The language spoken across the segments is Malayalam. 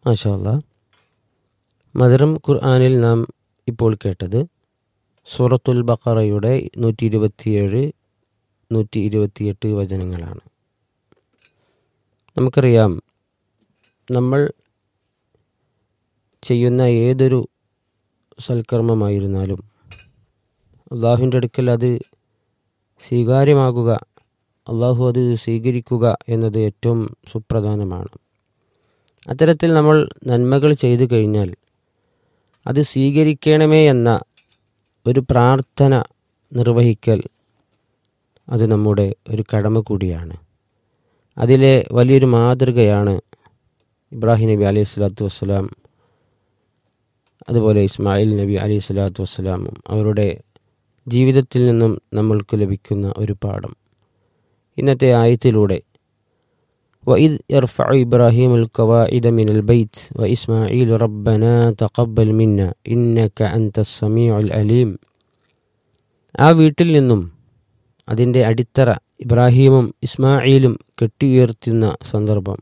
മാഷാ അല്ലാഹ്. മധുരം ഖുർആനിൽ നാം ഇപ്പോൾ കേട്ടത് സൂറത്തുൽ ബഖറയുടെ 127, 128 വചനങ്ങളാണ്. നമുക്കറിയാം, നമ്മൾ ചെയ്യുന്ന ഏതൊരു സൽക്കർമ്മമായിരുന്നാലും അള്ളാഹുവിൻ്റെ അടുക്കൽ അത് സ്വീകാര്യമാകുക, അള്ളാഹു അത് സ്വീകരിക്കുക എന്നത് ഏറ്റവും സുപ്രധാനമാണ്. അത്തരത്തിൽ നമ്മൾ നന്മകൾ ചെയ്തു കഴിഞ്ഞാൽ അത് സ്വീകരിക്കണമേ എന്ന ഒരു പ്രാർത്ഥന നിർവഹിക്കൽ അത് നമ്മുടെ ഒരു കടമ കൂടിയാണ്. അതിലെ വലിയൊരു മാതൃകയാണ് ഇബ്രാഹിം നബി അലൈഹി സ്വലാത്തു വസ്സലാം, അതുപോലെ ഇസ്മായിൽ നബി അലൈഹി സ്വലാത്തു വസ്സലാമും അവരുടെ ജീവിതത്തിൽ നിന്നും നമ്മൾക്ക് ലഭിക്കുന്ന ഒരു പാഠം. ഇന്നത്തെ ആയത്തിലൂടെ وَإِذْ يَرْفَعُ إِبْرَاهِيمُ الْقَوَاعِدَ مِنَ الْبَيْتِ وَإِسْمَاعِيلُ رَبَّنَا تَقَبَّلْ مِنَّا إِنَّكَ أَنْتَ السَّمِيعُ الْعَلِيمُ. ആ വീട്ടിൽ നിന്നും അതിൻ്റെ അടിത്തറ ഇബ്രാഹീമും ഇസ്മായിലും കെട്ടിയുയർത്തുന്ന സന്ദർഭം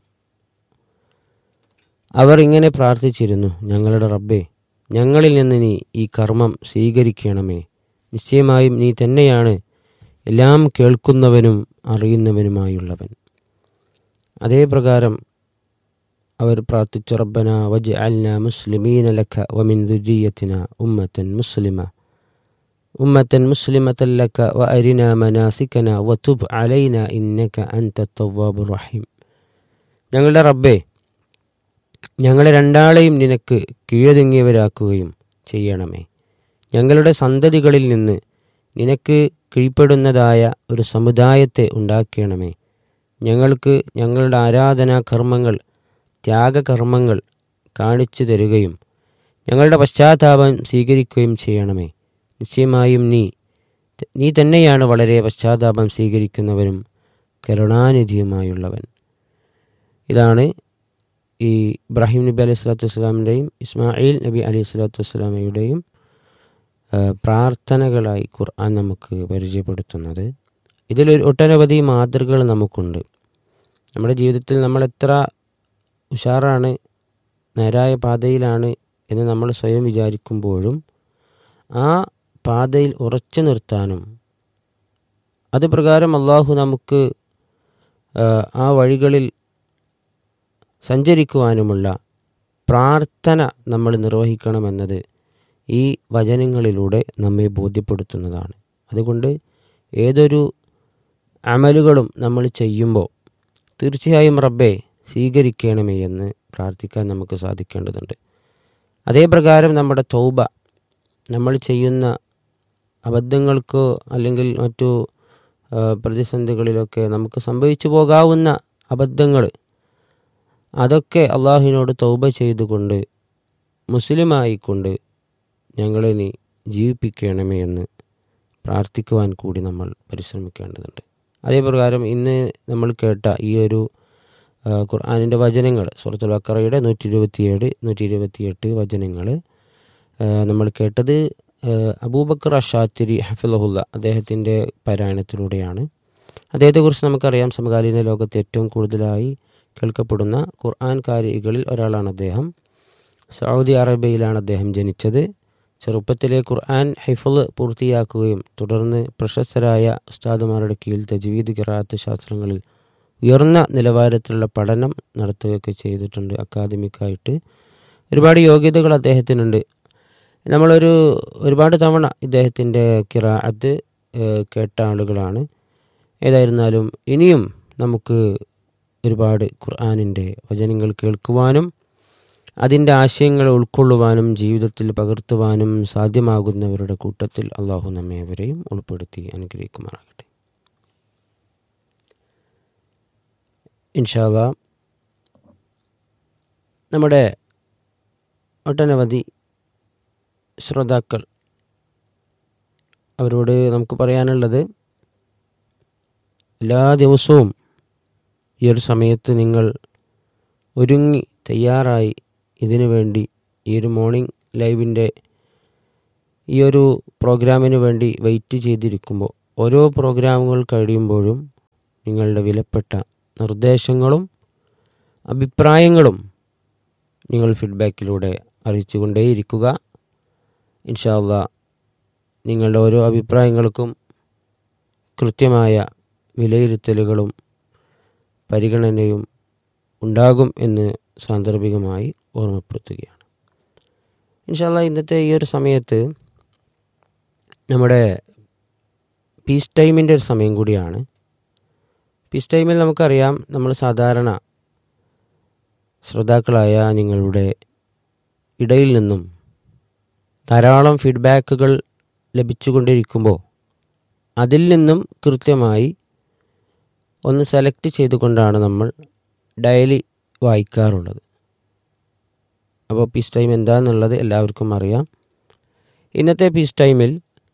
അവർ ഇങ്ങനെ പ്രാർത്ഥിച്ചിരുന്നു: ഞങ്ങളുടെ റബ്ബേ, ഞങ്ങളിൽ നിന്ന് നീ ഈ കർമ്മം സ്വീകരിക്കണമേ. നിശ്ചയമായും നീ തന്നെയാണ് എല്ലാം കേൾക്കുന്നവനും അറിയുന്നവനുമായുള്ളവൻ. അതേ പ്രകാരം അവർ പ്രാർത്ഥിച്ചു: റബ്ബന വജ്അൽനാ മുസ്ലിമീന ലക വമിൻ ദുർരിയ്യതിനാ ഉമ്മത്തൻ മുസ്ലിമത്തൻ ലക വഅരിനാ മനാസികനാ വതുബ് അലൈനാ ഇന്നക അൻത തവ്വാബുർ റഹീം. ഞങ്ങളുടെ റബ്ബേ, ഞങ്ങളെ രണ്ടാളെയും നിനക്ക് കീഴടങ്ങിയവരാക്കുകയും ചെയ്യണമേ. ഞങ്ങളുടെ സന്തതികളിൽ നിന്ന് നിനക്ക് കീഴ്പ്പെടുന്നതായ ഒരു സമുദായത്തെ ഉണ്ടാക്കണമേ. ഞങ്ങൾക്ക് ഞങ്ങളുടെ ആരാധനാ കർമ്മങ്ങൾ, ത്യാഗകർമ്മങ്ങൾ കാണിച്ചു തരികയും ഞങ്ങളുടെ പശ്ചാത്താപം സ്വീകരിക്കുകയും ചെയ്യണമേ. നിശ്ചയമായും നീ തന്നെയാണ് വളരെ പശ്ചാത്താപം സ്വീകരിക്കുന്നവനും കരുണാനിധിയുമായുള്ളവൻ. ഇതാണ് ഈ ഇബ്രാഹിം നബി അലൈഹി സ്വലാത്തു വസ്സലാമിൻ്റെയും ഇസ്മായിൽ നബി അലൈഹി സ്വലാത്തു വസ്സലാമയുടെയും പ്രാർത്ഥനകളായി ഖുർആൻ നമുക്ക് പരിചയപ്പെടുത്തുന്നത്. ഇതിലൊരു ഒട്ടനവധി മാതൃകകൾ നമുക്കുണ്ട്. നമ്മുടെ ജീവിതത്തിൽ നമ്മൾ എത്ര ഉഷാറാണ്, നേരായ പാതയിലാണ് എന്ന് നമ്മൾ സ്വയം വിചാരിക്കുമ്പോഴും ആ പാതയിൽ ഉറച്ചു നിർത്താനും അത് പ്രകാരം അള്ളാഹു നമുക്ക് ആ വഴികളിൽ സഞ്ചരിക്കുവാനുമുള്ള പ്രാർത്ഥന നമ്മൾ നിർവഹിക്കണമെന്നത് ഈ വചനങ്ങളിലൂടെ നമ്മെ ബോധ്യപ്പെടുത്തുന്നതാണ്. അതുകൊണ്ട് ഏതൊരു അമലുകളും നമ്മൾ ചെയ്യുമ്പോൾ തീർച്ചയായും റബ്ബേ സ്വീകരിക്കണമേ എന്ന് പ്രാർത്ഥിക്കാൻ നമുക്ക് സാധിക്കേണ്ടതുണ്ട്. അതേ പ്രകാരം നമ്മുടെ തൗബ, നമ്മൾ ചെയ്യുന്ന അബദ്ധങ്ങൾക്കോ അല്ലെങ്കിൽ മറ്റു പ്രതിസന്ധികളിലൊക്കെ നമുക്ക് സംഭവിച്ചു പോകാവുന്ന അബദ്ധങ്ങൾ, അതൊക്കെ അള്ളാഹുവിനോട് തൗബ ചെയ്തുകൊണ്ട് മുസ്ലിമായിക്കൊണ്ട് ഞങ്ങളെ നീ ജീവിപ്പിക്കണമേ എന്ന് പ്രാർത്ഥിക്കുവാൻ കൂടി നമ്മൾ പരിശ്രമിക്കേണ്ടതുണ്ട്. അതേപ്രകാരം ഇന്ന് നമ്മൾ കേട്ട ഈ ഒരു ഖുർആനിൻ്റെ വചനങ്ങൾ, സൂറത്തുൽ ബഖറയുടെ 127, 128 വചനങ്ങൾ നമ്മൾ കേട്ടത് അബൂബക്കർ അഷാത്തിരി ഹഫിളഹുല്ല അദ്ദേഹത്തിൻ്റെ പാരായണത്തിലൂടെയാണ്. അദ്ദേഹത്തെക്കുറിച്ച് നമുക്കറിയാം, സമകാലീന ലോകത്ത് ഏറ്റവും കൂടുതലായി കേൾക്കപ്പെടുന്ന ഖുർആൻ കാരികളിൽ ഒരാളാണ് അദ്ദേഹം. സൗദി അറേബ്യയിലാണ് അദ്ദേഹം ജനിച്ചത്. ചെറുപ്പത്തിലെ ഖുർആൻ ഹിഫ്ള് പൂർത്തിയാക്കുകയും തുടർന്ന് പ്രശസ്തരായ ഉസ്താദുമാരുടെ കീഴിൽ തജ്വീദ്, ഖിറാഅത്ത് ശാസ്ത്രങ്ങളിൽ ഉയർന്ന നിലവാരത്തിലുള്ള പഠനം നടത്തുകയൊക്കെ ചെയ്തിട്ടുണ്ട്. അക്കാദമിക്കായിട്ട് ഒരുപാട് യോഗ്യതകൾ അദ്ദേഹത്തിനുണ്ട്. ഒരുപാട് തവണ ഇദ്ദേഹത്തിൻ്റെ ഖിറാഅത്ത് കേട്ട ആളുകളാണ്. ഏതായിരുന്നാലും ഇനിയും നമുക്ക് ഒരുപാട് ഖുർആനിൻ്റെ വചനങ്ങൾ കേൾക്കുവാനും അതിൻ്റെ ആശയങ്ങൾ ഉൾക്കൊള്ളുവാനും ജീവിതത്തിൽ പകർത്തുവാനും സാധ്യമാകുന്നവരുടെ കൂട്ടത്തിൽ അള്ളാഹു നമ്മേവരെയും ഉൾപ്പെടുത്തി അനുഗ്രഹിക്കുമാറാകട്ടെ. ഇൻഷാ അല്ലാഹ്, നമ്മുടെ ഒട്ടനവധി ശ്രോതാക്കൾ, അവരോട് നമുക്ക് പറയാനുള്ളത്, എല്ലാ ദിവസവും ഈ ഒരു സമയത്ത് നിങ്ങൾ ഒരുങ്ങി തയ്യാറായി ഇതിനു വേണ്ടി ഈ ഒരു മോർണിംഗ് ലൈവിൻ്റെ ഈ ഒരു പ്രോഗ്രാമിന് വേണ്ടി വെയിറ്റ് ചെയ്തിരിക്കുമ്പോൾ ഓരോ പ്രോഗ്രാമുകൾ കഴിയുമ്പോഴും നിങ്ങളുടെ വിലപ്പെട്ട നിർദ്ദേശങ്ങളും അഭിപ്രായങ്ങളും നിങ്ങൾ ഫീഡ്ബാക്കിലൂടെ അറിയിച്ചുകൊണ്ടേയിരിക്കുക. ഇൻഷാ അല്ലാഹ് നിങ്ങളുടെ ഓരോ അഭിപ്രായങ്ങൾക്കും കൃത്യമായ വിലയിരുത്തലുകളും പരിഗണനയും ഉണ്ടാകും എന്ന് സാന്ദർഭികമായി ഓർമ്മപ്പെടുത്തുകയാണ്. ഇൻഷാ അല്ലാഹ് ഇന്നത്തെ ഈ ഒരു സമയത്ത് നമ്മുടെ പീസ് ടൈമിൻ്റെ ഒരു സമയം കൂടിയാണ്. പീസ് ടൈമിൽ നമുക്കറിയാം, നമ്മൾ സാധാരണ ശ്രോതാക്കളായ നിങ്ങളുടെ ഇടയിൽ നിന്നും ധാരാളം ഫീഡ്ബാക്കുകൾ ലഭിച്ചുകൊണ്ടിരിക്കുമ്പോൾ അതിൽ നിന്നും കൃത്യമായി ഒന്ന് സെലക്ട് ചെയ്തുകൊണ്ടാണ് നമ്മൾ ഡയലി വായിക്കാറുള്ളത്. അപ്പോൾ പീസ് ടൈം എന്താണെന്നുള്ളത് എല്ലാവർക്കും അറിയാം. ഇന്നത്തെ പീസ് ടൈമിൽ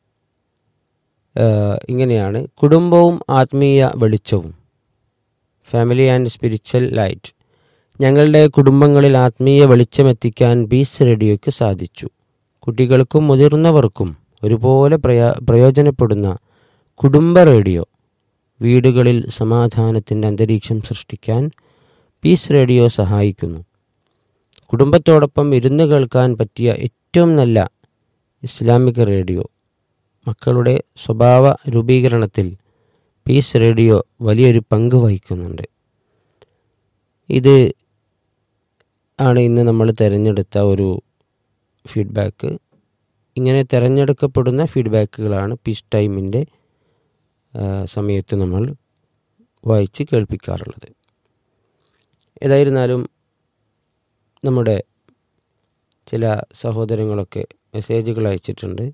ഇങ്ങനെയാണ്: കുടുംബവും ആത്മീയ വെളിച്ചവും, ഫാമിലി ആൻഡ് സ്പിരിച്വൽ ലൈറ്റ്. ഞങ്ങളുടെ കുടുംബങ്ങളിൽ ആത്മീയ വെളിച്ചമെത്തിക്കാൻ പീസ് റേഡിയോയ്ക്ക് സാധിച്ചു. കുട്ടികൾക്കും മുതിർന്നവർക്കും ഒരുപോലെ പ്രയോജനപ്പെടുന്ന കുടുംബ റേഡിയോ. വീടുകളിൽ സമാധാനത്തിൻ്റെ അന്തരീക്ഷം സൃഷ്ടിക്കാൻ പീസ് റേഡിയോ സഹായിക്കുന്നു. കുടുംബത്തോടൊപ്പം ഇരുന്ന് കേൾക്കാൻ പറ്റിയ ഏറ്റവും നല്ല ഇസ്ലാമിക റേഡിയോ. മക്കളുടെ സ്വഭാവ രൂപീകരണത്തിൽ പീസ് റേഡിയോ വലിയൊരു പങ്ക് വഹിക്കുന്നുണ്ട്. ഇത് ആണ് ഇന്ന് നമ്മൾ തിരഞ്ഞെടുത്ത ഒരു ഫീഡ്ബാക്ക്. ഇങ്ങനെ തിരഞ്ഞെടുക്കപ്പെടുന്ന ഫീഡ്ബാക്കുകളാണ് പീസ് ടൈമിൻ്റെ സമയത്ത് നമ്മൾ വായിച്ച് കേൾപ്പിക്കാറുള്ളത്. ഏതായിരുന്നാലും നമ്മുടെ ചില സഹോദരങ്ങളൊക്കെ മെസ്സേജുകൾ അയച്ചിട്ടുണ്ട്.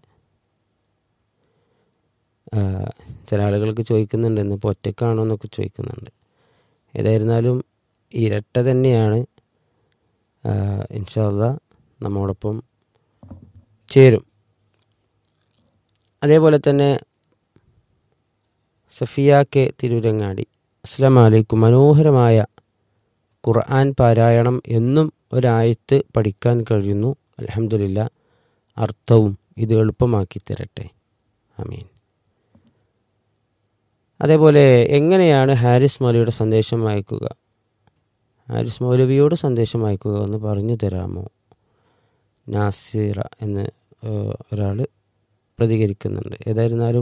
ചില ആളുകൾക്ക് ചോദിക്കുന്നുണ്ട്, ഇന്നിപ്പോൾ ഒറ്റക്കാണോ എന്നൊക്കെ ചോദിക്കുന്നുണ്ട്. ഏതായിരുന്നാലും ഇരട്ട തന്നെയാണ്. ഇൻഷാ അല്ലാഹ് നമ്മോടൊപ്പം ചേരും. അതേപോലെ തന്നെ സഫിയ കെ തിരൂരങ്ങാടി, അസ്സലാമു അലൈക്കും. മനോഹരമായ ഖുർആൻ പാരായണം. എന്നും ഒരായത്ത് പഠിക്കാൻ കഴിയുന്നു. അൽഹംദുലില്ലാഹ്. അർത്ഥവും ഇത് എളുപ്പമാക്കി തരട്ടെ. ആമീൻ. അതേപോലെ എങ്ങനെയാണ് ഹാരിസ് മൗലവിയുടെ സന്ദേശം അയക്കുക? ഹാരിസ് മൗലവിയോട് സന്ദേശം അയക്കുക എന്ന് പറഞ്ഞു തരാമോ? നാസിറ എന്ന് ഒരാൾ പ്രതികരിക്കുന്നുണ്ട്. ഏതായിരുന്നാലും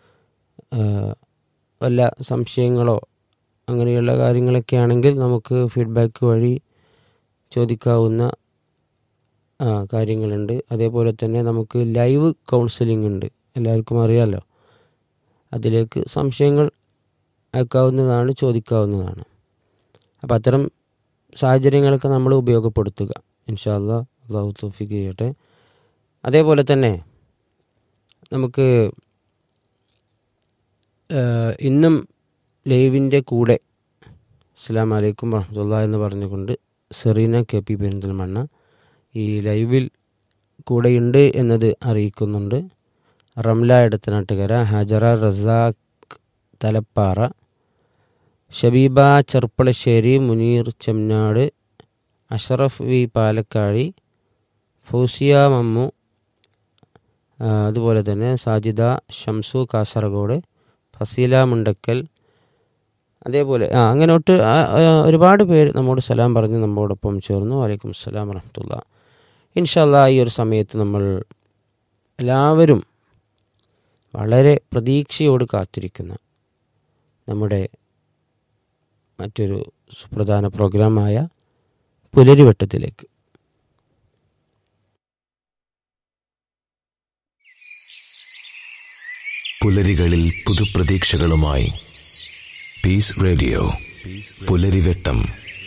വല്ല സംശയങ്ങളോ അങ്ങനെയുള്ള കാര്യങ്ങളൊക്കെ ആണെങ്കിൽ നമുക്ക് ഫീഡ്ബാക്ക് വഴി ചോദിക്കാവുന്ന കാര്യങ്ങളുണ്ട്. അതേപോലെ തന്നെ നമുക്ക് ലൈവ് കൗൺസിലിംഗ് ഉണ്ട്, എല്ലാവർക്കും അറിയാമല്ലോ. അതിലേക്ക് സംശയങ്ങൾ അയക്കാവുന്നതാണ്, ചോദിക്കാവുന്നതാണ്. അപ്പം അത്തരം സാഹചര്യങ്ങളൊക്കെ നമ്മൾ ഉപയോഗപ്പെടുത്തുക. ഇൻഷാ അല്ലാഹ്, അല്ലാഹു തൗഫീഖ് ചെയ്യട്ടെ. അതേപോലെ തന്നെ നമുക്ക് ഇന്നും ലൈവിൻ്റെ കൂടെ അസ്സലാമു അലൈക്കും വറഹ്മത്തുള്ളാഹി എന്ന് പറഞ്ഞുകൊണ്ട് സെറീന കെ പി പെരിന്തൽമണ്ണ ഈ ലൈവിൽ കൂടെയുണ്ട് എന്നത് അറിയിക്കുന്നുണ്ട്. റംല എടത്തനാട്ടുകര, ഹാജറ റസാഖ് തലപ്പാറ, ഷബീബ ചെർപ്പളശ്ശേരി, മുനീർ ചെമ്നാട്, അഷറഫ് വി പാലക്കാഴി, ഫൗസിയ മമ്മു, അതുപോലെ തന്നെ സാജിദ ഷംസു കാസർഗോഡ്, ഫസീല മുണ്ടക്കൽ, അതേപോലെ അങ്ങനെ ഒരുപാട് പേര് നമ്മോട് സലാം പറഞ്ഞ് നമ്മോടൊപ്പം ചേർന്നു. വലൈക്കും അസ്സലാം വറഹ്മത്തുള്ളാഹി. ഇൻഷാ അല്ലാഹ് ഈ ഒരു സമയത്ത് നമ്മൾ എല്ലാവരും വളരെ പ്രതീക്ഷയോട് കാത്തിരിക്കുന്ന നമ്മുടെ മറ്റൊരു സുപ്രധാന പ്രോഗ്രാമായ പുലരിവട്ടത്തിലേക്ക്. പുലരികളിൽ പുതുപ്രതീക്ഷകളുമായി പീസ് റേഡിയോ പുലരിവട്ടം.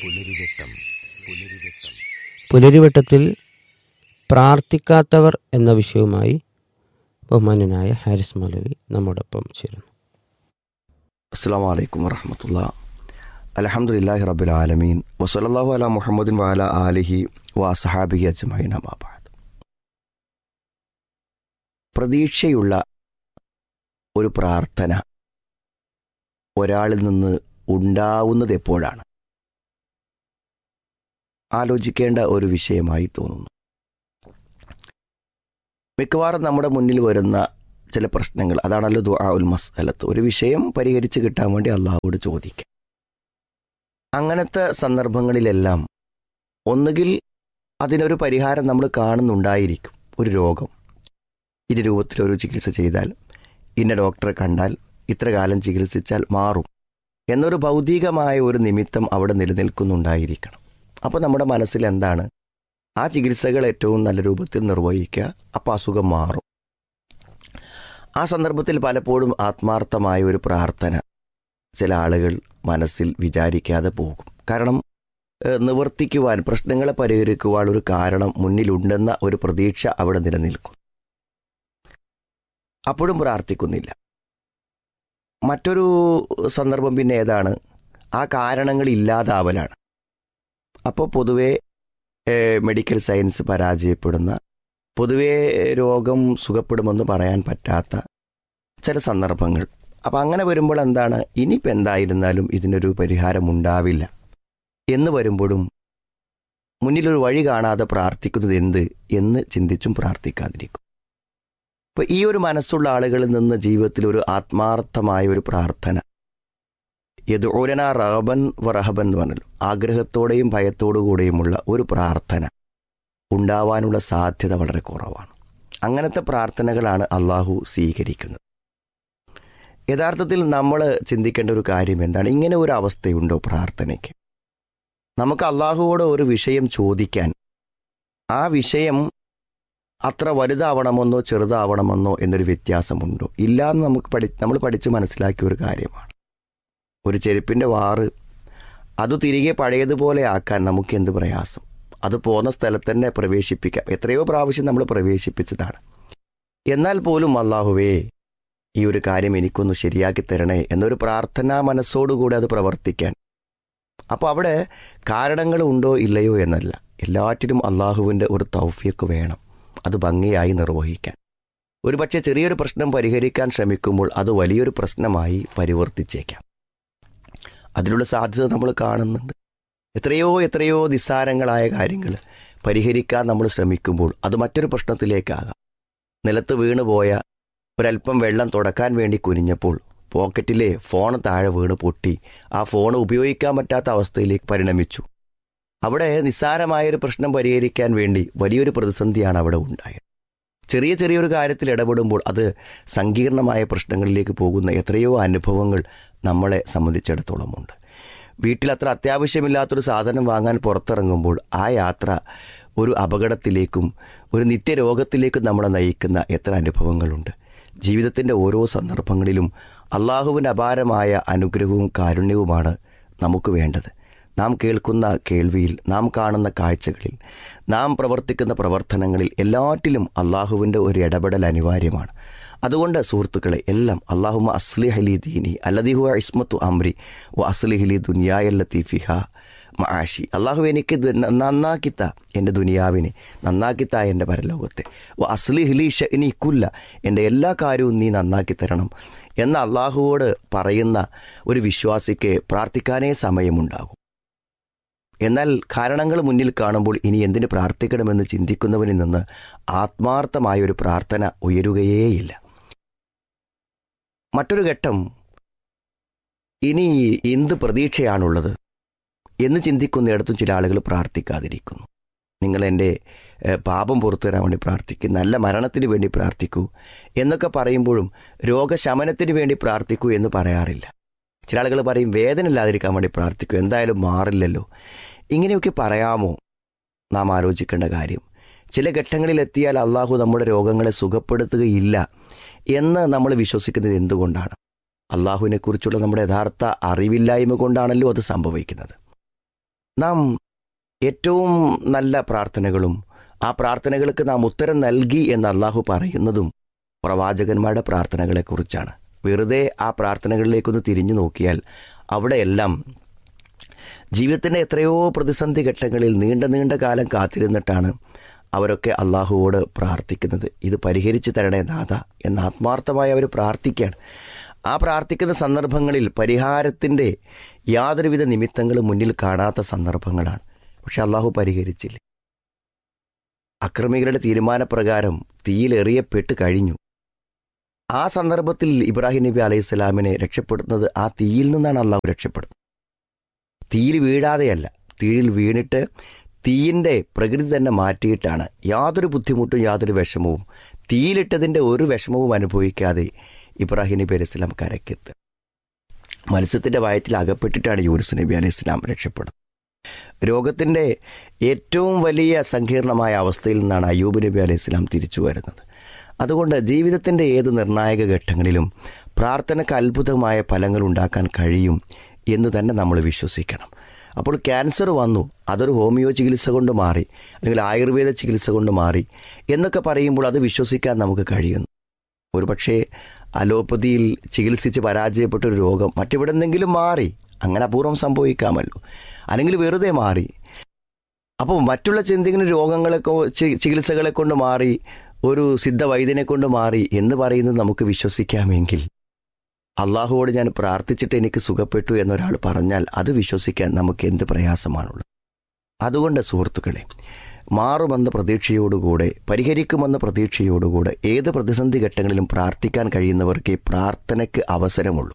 പുലരിവട്ടത്തിൽ പ്രാർത്ഥിക്കാത്തവർ എന്ന വിഷയവുമായി ബഹുമാന്യനായ ഹാരിസ് മൗലവി നമ്മോടൊപ്പം ചേരുന്നു. അസ്സലാമു അലൈക്കും വറഹ്മത്തുള്ളാഹി. അൽഹംദുലില്ലാഹി റബ്ബിൽ ആലമീൻ വസല്ലല്ലാഹു അലാ മുഹമ്മദിൻ വഅലാ ആലിഹി വഅസ്ഹാബിഹി അജ്മഈൻ. അമ്മാ ബഅദ്. പ്രതീക്ഷയുള്ള ഒരു പ്രാർത്ഥന ഒരാളിൽ നിന്ന് ഉണ്ടാവുന്നത് എപ്പോഴാണ്? ആലോചിക്കേണ്ട ഒരു വിഷയമായി തോന്നുന്നു. മിക്കവാറും നമ്മുടെ മുന്നിൽ വരുന്ന ചില പ്രശ്നങ്ങൾ, അതാണല്ലോ ദുആ ഉൽ മസ്അലത്ത്, ഒരു വിഷയം പരിഹരിച്ച് കിട്ടാൻ വേണ്ടി അള്ളാഹുവോട് ചോദിക്കുക. അങ്ങനത്തെ സന്ദർഭങ്ങളിലെല്ലാം ഒന്നുകിൽ അതിനൊരു പരിഹാരം നമ്മൾ കാണുന്നുണ്ടായിരിക്കും. ഒരു രോഗം ഇന്ന രൂപത്തിലൊരു ചികിത്സ ചെയ്താൽ, ഇന്ന ഡോക്ടറെ കണ്ടാൽ, ഇത്ര കാലം ചികിത്സിച്ചാൽ മാറും എന്നൊരു ഭൗതികമായ ഒരു നിമിത്തം അവിടെ നിലനിൽക്കുന്നുണ്ടായിരിക്കണം. അപ്പോൾ നമ്മുടെ മനസ്സിൽ എന്താണ്? ആ ചികിത്സകൾ ഏറ്റവും നല്ല രൂപത്തിൽ നിർവഹിക്കുക, അപ്പോൾ അസുഖം മാറും. ആ സന്ദർഭത്തിൽ പലപ്പോഴും ആത്മാർത്ഥമായ ഒരു പ്രാർത്ഥന ചില ആളുകൾ മനസ്സിൽ വിചാരിക്കാതെ പോകും. കാരണം നിവർത്തിക്കുവാൻ, പ്രശ്നങ്ങളെ പരിഹരിക്കുവാൻ ഒരു കാരണം മുന്നിലുണ്ടെന്ന ഒരു പ്രതീക്ഷ അവിടെ നിലനിൽക്കും. അപ്പോഴും പ്രാർത്ഥിക്കുന്നില്ല. മറ്റൊരു സന്ദർഭം പിന്നെ ഏതാണ്? ആ കാരണങ്ങൾ ഇല്ലാതാവലാണ്. അപ്പോൾ പൊതുവെ മെഡിക്കൽ സയൻസ് പരാജയപ്പെടുന്ന, പൊതുവെ രോഗം സുഖപ്പെടുമെന്ന് പറയാൻ പറ്റാത്ത ചില സന്ദർഭങ്ങൾ. അപ്പം അങ്ങനെ വരുമ്പോൾ എന്താണ്? ഇനിയിപ്പോൾ എന്തായിരുന്നാലും ഇതിനൊരു പരിഹാരം ഉണ്ടാവില്ല എന്ന് വരുമ്പോഴും മുന്നിലൊരു വഴി കാണാതെ പ്രാർത്ഥിക്കുന്നത് എന്ത് എന്ന് ചിന്തിച്ചും പ്രാർത്ഥിക്കാതിരിക്കും. അപ്പോൾ ഈ ഒരു മനസ്സുള്ള ആളുകളിൽ നിന്ന് ജീവിതത്തിൽ ഒരു ആത്മാർത്ഥമായ ഒരു പ്രാർത്ഥന, യദ്ഊലനാ റഗബൻ വറഹബൻ എന്ന് പറഞ്ഞല്ലോ, ആഗ്രഹത്തോടെയും ഭയത്തോടു കൂടെയുമുള്ള ഒരു പ്രാർത്ഥന ഉണ്ടാവാനുള്ള സാധ്യത വളരെ കുറവാണ്. അങ്ങനത്തെ പ്രാർത്ഥനകളാണ് അള്ളാഹു സ്വീകരിക്കുന്നത്. യഥാർത്ഥത്തിൽ നമ്മൾ ചിന്തിക്കേണ്ട ഒരു കാര്യം എന്താണ്? ഇങ്ങനെ ഒരു അവസ്ഥയുണ്ടോ പ്രാർത്ഥനയ്ക്ക്? നമുക്ക് അള്ളാഹുവോട് ഒരു വിഷയം ചോദിക്കാൻ, ആ വിഷയം അത്ര വലുതാവണമെന്നോ ചെറുതാവണമെന്നോ എന്നൊരു വ്യത്യാസമുണ്ടോ? ഇല്ലയെന്ന് നമ്മൾ പഠിച്ച് മനസ്സിലാക്കിയ ഒരു കാര്യമാണ്. ഒരു ചെരുപ്പിൻ്റെ വാറ് അത് തിരികെ പഴയതുപോലെ ആക്കാൻ നമുക്ക് എന്ത് പ്രയാസം? അത് പോകുന്ന സ്ഥലത്ത് തന്നെ പ്രവേശിപ്പിക്കാം. എത്രയോ പ്രാവശ്യം നമ്മൾ പ്രവേശിപ്പിച്ചതാണ്. എന്നാൽ പോലും അള്ളാഹുവേ, ഈ ഒരു കാര്യം എനിക്കൊന്ന് ശരിയാക്കി തരണേ എന്നൊരു പ്രാർത്ഥനാ മനസ്സോടുകൂടി അത് പ്രവർത്തിക്കാൻ. അപ്പോൾ അവിടെ കാരണങ്ങൾ ഉണ്ടോ ഇല്ലയോ എന്നല്ല, എല്ലാറ്റിനും അള്ളാഹുവിൻ്റെ ഒരു തൗഫീഖ് വേണം അത് ഭംഗിയായി നിർവഹിക്കാൻ. ഒരു പക്ഷേ ചെറിയൊരു പ്രശ്നം പരിഹരിക്കാൻ ശ്രമിക്കുമ്പോൾ അത് വലിയൊരു പ്രശ്നമായി പരിവർത്തിച്ചേക്കാം. അതിനുള്ള സാധ്യത നമ്മൾ കാണുന്നുണ്ട്. എത്രയോ നിസ്സാരങ്ങളായ കാര്യങ്ങൾ പരിഹരിക്കാൻ നമ്മൾ ശ്രമിക്കുമ്പോൾ അത് മറ്റൊരു പ്രശ്നത്തിലേക്കാകാം. നിലത്ത് വീണുപോയ ഒരല്പം വെള്ളം തുടക്കാൻ വേണ്ടി കുനിഞ്ഞപ്പോൾ പോക്കറ്റിലെ ഫോൺ താഴെ വീണ് പൊട്ടി ആ ഫോൺ ഉപയോഗിക്കാൻ പറ്റാത്ത അവസ്ഥയിലേക്ക് പരിണമിച്ചു. അവിടെ നിസ്സാരമായൊരു പ്രശ്നം പരിഹരിക്കാൻ വേണ്ടി വലിയൊരു പ്രതിസന്ധിയാണ് അവിടെ ഉണ്ടായത്. ചെറിയൊരു കാര്യത്തിൽ ഇടപെടുമ്പോൾ അത് സങ്കീർണമായ പ്രശ്നങ്ങളിലേക്ക് പോകുന്ന എത്രയോ അനുഭവങ്ങൾ നമ്മളെ സംബന്ധിച്ചിടത്തോളമുണ്ട്. വീട്ടിൽ അത്ര അത്യാവശ്യമില്ലാത്തൊരു സാധനം വാങ്ങാൻ പുറത്തിറങ്ങുമ്പോൾ ആ യാത്ര ഒരു അപകടത്തിലേക്കും ഒരു നിത്യരോഗത്തിലേക്കും നമ്മളെ നയിക്കുന്ന എത്ര അനുഭവങ്ങളുണ്ട്. ജീവിതത്തിൻ്റെ ഓരോ സന്ദർഭങ്ങളിലും അള്ളാഹുവിൻ്റെ അപാരമായ അനുഗ്രഹവും കാരുണ്യവുമാണ് നമുക്ക് വേണ്ടത്. നാം കേൾക്കുന്ന കേൾവിയിൽ, നാം കാണുന്ന കാഴ്ചകളിൽ, നാം പ്രവർത്തിക്കുന്ന പ്രവർത്തനങ്ങളിൽ എല്ലാറ്റിലും അള്ളാഹുവിൻ്റെ ഒരു ഇടപെടൽ അനിവാര്യമാണ്. അതുകൊണ്ട് സുഹൃത്തുക്കളെ, എല്ലാം അല്ലാഹുമ്മ അസ്ലിഹ് ലി ദീനി അല്ലദീ ഹുവ ഇസ്മത്തു അംരി വ അസ്ലിഹ് ലി ദുനിയായല്ലത്തി ഫിഹാ മആശി. അള്ളാഹു എനിക്ക് നന്നാക്കിത്ത എൻ്റെ ദുനിയാവിനെ, നന്നാക്കിത്ത എൻ്റെ പരലോകത്തെ, വ അസ്ലിഹ് ലി ശഅനി കുല്ല, എൻ്റെ എല്ലാ കാര്യവും നീ നന്നാക്കി തരണം എന്ന അള്ളാഹുവോട് പറയുന്ന ഒരു വിശ്വാസിക്ക് പ്രാർത്ഥിക്കാനേ സമയമുണ്ടാകും. എന്നാൽ കാരണങ്ങൾ മുന്നിൽ കാണുമ്പോൾ ഇനി എന്തിന് പ്രാർത്ഥിക്കണമെന്ന് ചിന്തിക്കുന്നവനിൽ നിന്ന് ആത്മാർത്ഥമായൊരു പ്രാർത്ഥന ഉയരുകയേയില്ല. മറ്റൊരു ഘട്ടം, ഇനി എന്ത് പ്രതീക്ഷയാണുള്ളത് എന്ന് ചിന്തിക്കുന്നിടത്തും ചില ആളുകൾ പ്രാർത്ഥിക്കാതിരിക്കുന്നു. നിങ്ങൾ എൻ്റെ പാപം പുറത്തു തരാൻ വേണ്ടി പ്രാർത്ഥിക്കൂ, നല്ല മരണത്തിന് വേണ്ടി പ്രാർത്ഥിക്കൂ എന്നൊക്കെ പറയുമ്പോഴും രോഗശമനത്തിന് വേണ്ടി പ്രാർത്ഥിക്കൂ എന്ന് പറയാറില്ല. ചില ആളുകൾ പറയും വേദന ഇല്ലാതിരിക്കാൻ വേണ്ടി പ്രാർത്ഥിക്കൂ, എന്തായാലും മാറില്ലല്ലോ. ഇങ്ങനെയൊക്കെ പറയാമോ? നാം ആലോചിക്കേണ്ട കാര്യം, ചില ഘട്ടങ്ങളിലെത്തിയാൽ അള്ളാഹു നമ്മുടെ രോഗങ്ങളെ സുഖപ്പെടുത്തുകയില്ല എന്ന് നമ്മൾ വിശ്വസിക്കുന്നത് എന്തുകൊണ്ടാണ്? അള്ളാഹുവിനെക്കുറിച്ചുള്ള നമ്മുടെ യഥാർത്ഥ അറിവില്ലായ്മ കൊണ്ടാണല്ലോ അത് സംഭവിക്കുന്നത്. നാം ഏറ്റവും നല്ല പ്രാർത്ഥനകളും ആ പ്രാർത്ഥനകൾക്ക് നാം ഉത്തരം നൽകി എന്ന് അള്ളാഹു പറയുന്നതും പ്രവാചകന്മാരുടെ പ്രാർത്ഥനകളെക്കുറിച്ചാണ്. വെറുതെ ആ പ്രാർത്ഥനകളിലേക്കൊന്ന് തിരിഞ്ഞു നോക്കിയാൽ അവിടെയെല്ലാം ജീവിതത്തിൻ്റെ എത്രയോ പ്രതിസന്ധി ഘട്ടങ്ങളിൽ നീണ്ട കാലം കാത്തിരുന്നിട്ടാണ് അവരൊക്കെ അള്ളാഹുവോട് പ്രാർത്ഥിക്കുന്നത്. ഇത് പരിഹരിച്ചു തരണേ നാഥ എന്ന് ആത്മാർത്ഥമായി അവർ പ്രാർത്ഥിക്കുകയാണ്. ആ പ്രാർത്ഥിക്കുന്ന സന്ദർഭങ്ങളിൽ പരിഹാരത്തിൻ്റെ യാതൊരുവിധ നിമിത്തങ്ങളും മുന്നിൽ കാണാത്ത സന്ദർഭങ്ങളാണ്. പക്ഷെ അള്ളാഹു പരിഹരിച്ചില്ല. അക്രമികളുടെ തീരുമാനപ്രകാരം തീയിലെറിയപ്പെട്ട് കഴിഞ്ഞു. ആ സന്ദർഭത്തിൽ ഇബ്രാഹിം നബി അലൈഹി സ്വലാമിനെ രക്ഷപ്പെടുത്തുന്നത് ആ തീയിൽ നിന്നാണ് അള്ളാഹു രക്ഷപ്പെടുന്നത്. തീയിൽ വീഴാതെയല്ല, തീയിൽ വീണിട്ട് തീയിൻ്റെ പ്രകൃതി തന്നെ മാറ്റിയിട്ടാണ് യാതൊരു ബുദ്ധിമുട്ടും യാതൊരു വിഷമവും തീയിലിട്ടതിൻ്റെ ഒരു വിഷമവും അനുഭവിക്കാതെ ഇബ്രാഹിം നബി അലൈഹി സ്വലാം കരക്കെത്തുക. മത്സ്യത്തിൻ്റെ വയറ്റിൽ അകപ്പെട്ടിട്ടാണ് യൂനുസ് നബി അലൈഹി സ്വലാം രക്ഷപ്പെടുന്നത്. രോഗത്തിൻ്റെ ഏറ്റവും വലിയ സങ്കീർണമായ അവസ്ഥയിൽ നിന്നാണ് അയ്യൂബ് നബി അലൈഹി സ്വലാം തിരിച്ചു വരുന്നത്. അതുകൊണ്ട് ജീവിതത്തിൻ്റെ ഏത് നിർണായക ഘട്ടങ്ങളിലും പ്രാർത്ഥനയ്ക്ക് അത്ഭുതമായ ഫലങ്ങൾ ഉണ്ടാക്കാൻ കഴിയും എന്ന് തന്നെ നമ്മൾ വിശ്വസിക്കണം. അപ്പോൾ ക്യാൻസർ വന്നു, അതൊരു ഹോമിയോ ചികിത്സ കൊണ്ട് മാറി, അല്ലെങ്കിൽ ആയുർവേദ ചികിത്സ കൊണ്ട് മാറി എന്നൊക്കെ പറയുമ്പോൾ അത് വിശ്വസിക്കാൻ നമുക്ക് കഴിയുന്നു. ഒരു പക്ഷേ അലോപ്പതിയിൽ ചികിത്സിച്ച് പരാജയപ്പെട്ടൊരു രോഗം മറ്റെവിടെന്നെങ്കിലും മാറി, അങ്ങനെ അപൂർവം സംഭവിക്കാമല്ലോ, അല്ലെങ്കിൽ വെറുതെ മാറി. അപ്പോൾ മറ്റുള്ള എന്തെങ്കിലും രോഗങ്ങളൊക്കെ ചികിത്സകളെ കൊണ്ട് മാറി, ഒരു സിദ്ധ വൈദ്യനെ കൊണ്ട് മാറി എന്ന് പറയുന്നത് നമുക്ക് വിശ്വസിക്കാമെങ്കിൽ, അള്ളാഹുവോട് ഞാൻ പ്രാർത്ഥിച്ചിട്ട് എനിക്ക് സുഖപ്പെട്ടു എന്നൊരാൾ പറഞ്ഞാൽ അത് വിശ്വസിക്കാൻ നമുക്ക് എന്ത് പ്രയാസമാണുള്ളത്. അതുകൊണ്ട് സുഹൃത്തുക്കളെ, മാറുമെന്ന പ്രതീക്ഷയോടുകൂടെ, പരിഹരിക്കുമെന്ന പ്രതീക്ഷയോടുകൂടെ ഏത് പ്രതിസന്ധി ഘട്ടങ്ങളിലും പ്രാർത്ഥിക്കാൻ കഴിയുന്നവർക്ക് പ്രാർത്ഥനയ്ക്ക് അവസരമുള്ളൂ.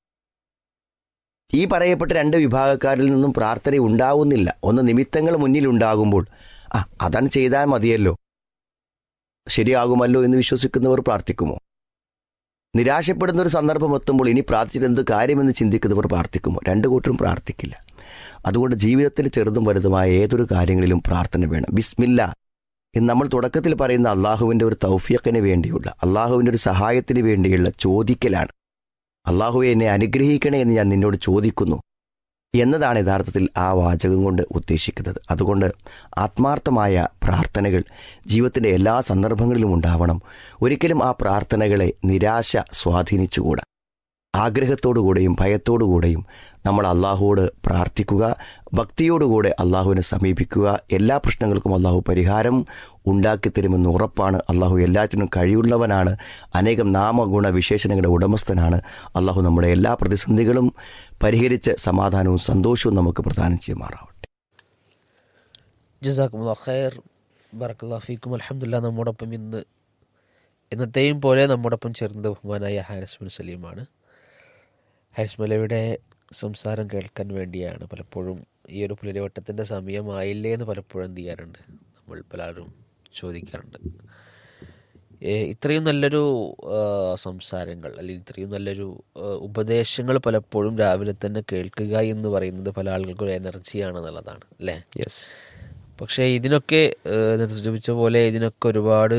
ഈ പറയപ്പെട്ട രണ്ട് വിഭാഗക്കാരിൽ നിന്നും പ്രാർത്ഥന ഉണ്ടാവുന്നില്ല. ഒന്ന്, നിമിത്തങ്ങൾ മുന്നിലുണ്ടാകുമ്പോൾ അതാണ് ചെയ്താൽ മതിയല്ലോ, ശരിയാകുമല്ലോ എന്ന് വിശ്വസിക്കുന്നവർ പ്രാർത്ഥിക്കുമോ? നിരാശപ്പെടുന്ന ഒരു സന്ദർഭം എത്തുമ്പോൾ ഇനി പ്രാർത്ഥിച്ചിട്ട് എന്ത് കാര്യമെന്ന് ചിന്തിക്കുന്നവർ പ്രാർത്ഥിക്കുമോ? രണ്ടു കൂട്ടരും പ്രാർത്ഥിക്കില്ല. അതുകൊണ്ട് ജീവിതത്തിൽ ചെറുതും വലുതുമായ ഏതൊരു കാര്യങ്ങളിലും പ്രാർത്ഥന വേണം. ബിസ്മില്ല എന്ന് നമ്മൾ തുടക്കത്തിൽ പറയുന്ന അള്ളാഹുവിൻ്റെ ഒരു തൗഫീഖിന് വേണ്ടിയുള്ള, അള്ളാഹുവിൻ്റെ ഒരു സഹായത്തിന് വേണ്ടിയുള്ള ചോദിക്കലാണ്. അള്ളാഹുവെ എന്നെ അനുഗ്രഹിക്കണേ എന്ന് ഞാൻ നിന്നോട് ചോദിക്കുന്നു എന്നതാണ് യഥാർത്ഥത്തിൽ ആ വാചകം കൊണ്ട് ഉദ്ദേശിക്കുന്നത്. അതുകൊണ്ട് ആത്മാർത്ഥമായ പ്രാർത്ഥനകൾ ജീവിതത്തിൻ്റെ എല്ലാ സന്ദർഭങ്ങളിലും ഉണ്ടാവണം. ഒരിക്കലും ആ പ്രാർത്ഥനകളെ നിരാശ സ്വാധീനിച്ചുകൂടാ. ആഗ്രഹത്തോടുകൂടെയും ഭയത്തോടുകൂടെയും നമ്മൾ അള്ളാഹുവോട് പ്രാർത്ഥിക്കുക, ഭക്തിയോടുകൂടെ അള്ളാഹുവിനെ സമീപിക്കുക. എല്ലാ പ്രശ്നങ്ങൾക്കും അള്ളാഹു പരിഹാരം ഉണ്ടാക്കിത്തരുമെന്ന് ഉറപ്പാണ്. അള്ളാഹു എല്ലാറ്റിനും കഴിവുള്ളവനാണ്, അനേകം നാമഗുണ വിശേഷണങ്ങളുടെ ഉടമസ്ഥനാണ്. അള്ളാഹു നമ്മുടെ എല്ലാ പ്രതിസന്ധികളും പരിഹരിച്ച് സമാധാനവും സന്തോഷവും നമുക്ക് പ്രദാനം ചെയ്യുമാറാവട്ടെ. ജസാക്കുമുല്ലാഹ് ഖൈർ, ബറക്കല്ലാഹു ഫീക്കും. അൽഹംദുലില്ലാഹ്, നമ്മോടൊപ്പം എന്നത്തെയും പോലെ നമ്മോടൊപ്പം ചേർന്നത് ബഹുമാനായ ഹാരിസ് ബിൻ സലീമാണ്. ഹാരിസ് മൗലവിയുടെ സംസാരം കേൾക്കാൻ വേണ്ടിയാണ് പലപ്പോഴും ഈ ഒരു പുലരിവട്ടത്തിൻ്റെ സമയമായില്ലേ എന്ന് പലപ്പോഴും എന്ത് ചെയ്യാറുണ്ട്, നമ്മൾ പലരും ചോദിക്കാറുണ്ട്. ഇത്രയും നല്ലൊരു സംസാരങ്ങൾ, അല്ലെങ്കിൽ ഇത്രയും നല്ലൊരു ഉപദേശങ്ങൾ പലപ്പോഴും രാവിലെ തന്നെ കേൾക്കുക എന്ന് പറയുന്നത് പല ആളുകൾക്കും ഒരു എനർജിയാണെന്നുള്ളതാണ്, അല്ലേ? യെസ്. പക്ഷേ ഇതിനൊക്കെ നേരത്തെ സൂചിപ്പിച്ച പോലെ ഇതിനൊക്കെ ഒരുപാട്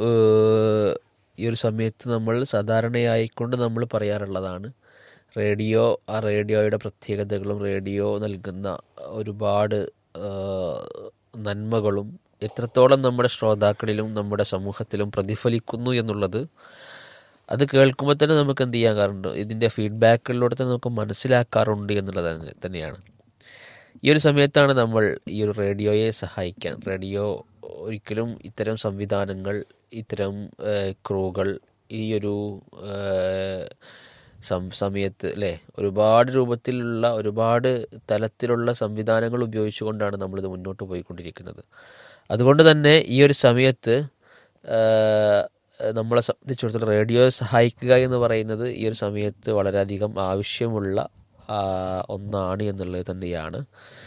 ഈ ഒരു സമയത്ത് നമ്മൾ സാധാരണയായിക്കൊണ്ട് നമ്മൾ പറയാറുള്ളതാണ് റേഡിയോ, ആ റേഡിയോയുടെ പ്രത്യേകതകളും റേഡിയോ നൽകുന്ന ഒരുപാട് നന്മകളും എത്രത്തോളം നമ്മുടെ ശ്രോതാക്കളിലും നമ്മുടെ സമൂഹത്തിലും പ്രതിഫലിക്കുന്നു എന്നുള്ളത് അത് കേൾക്കുമ്പോൾ തന്നെ നമുക്ക് എന്ത് ചെയ്യാറുണ്ട്, ഇതിൻ്റെ ഫീഡ്ബാക്കുകളിലൂടെ തന്നെ നമുക്ക് മനസ്സിലാക്കാറുണ്ട് എന്നുള്ളത് തന്നെയാണ്. ഈ ഒരു സമയത്താണ് നമ്മൾ ഈ ഒരു റേഡിയോയെ സഹായിക്കാൻ, റേഡിയോ ഒരിക്കലും ഇത്തരം സംവിധാനങ്ങൾ, ഇത്തരം ക്രൂകൾ ഈ ഒരു സമയത്ത് അല്ലേ ഒരുപാട് രൂപത്തിലുള്ള ഒരുപാട് തലത്തിലുള്ള സംവിധാനങ്ങൾ ഉപയോഗിച്ചുകൊണ്ടാണ് നമ്മളിത് മുന്നോട്ട് പോയിക്കൊണ്ടിരിക്കുന്നത്. അതുകൊണ്ട് തന്നെ ഈ ഒരു സമയത്ത് നമ്മളെ സംബന്ധിച്ചിടത്തോളം റേഡിയോ സഹായിക്കുക എന്ന് പറയുന്നത് ഈ ഒരു സമയത്ത് വളരെയധികം ആവശ്യമുള്ള ഒന്നാണ് എന്നുള്ളത് തന്നെയാണ്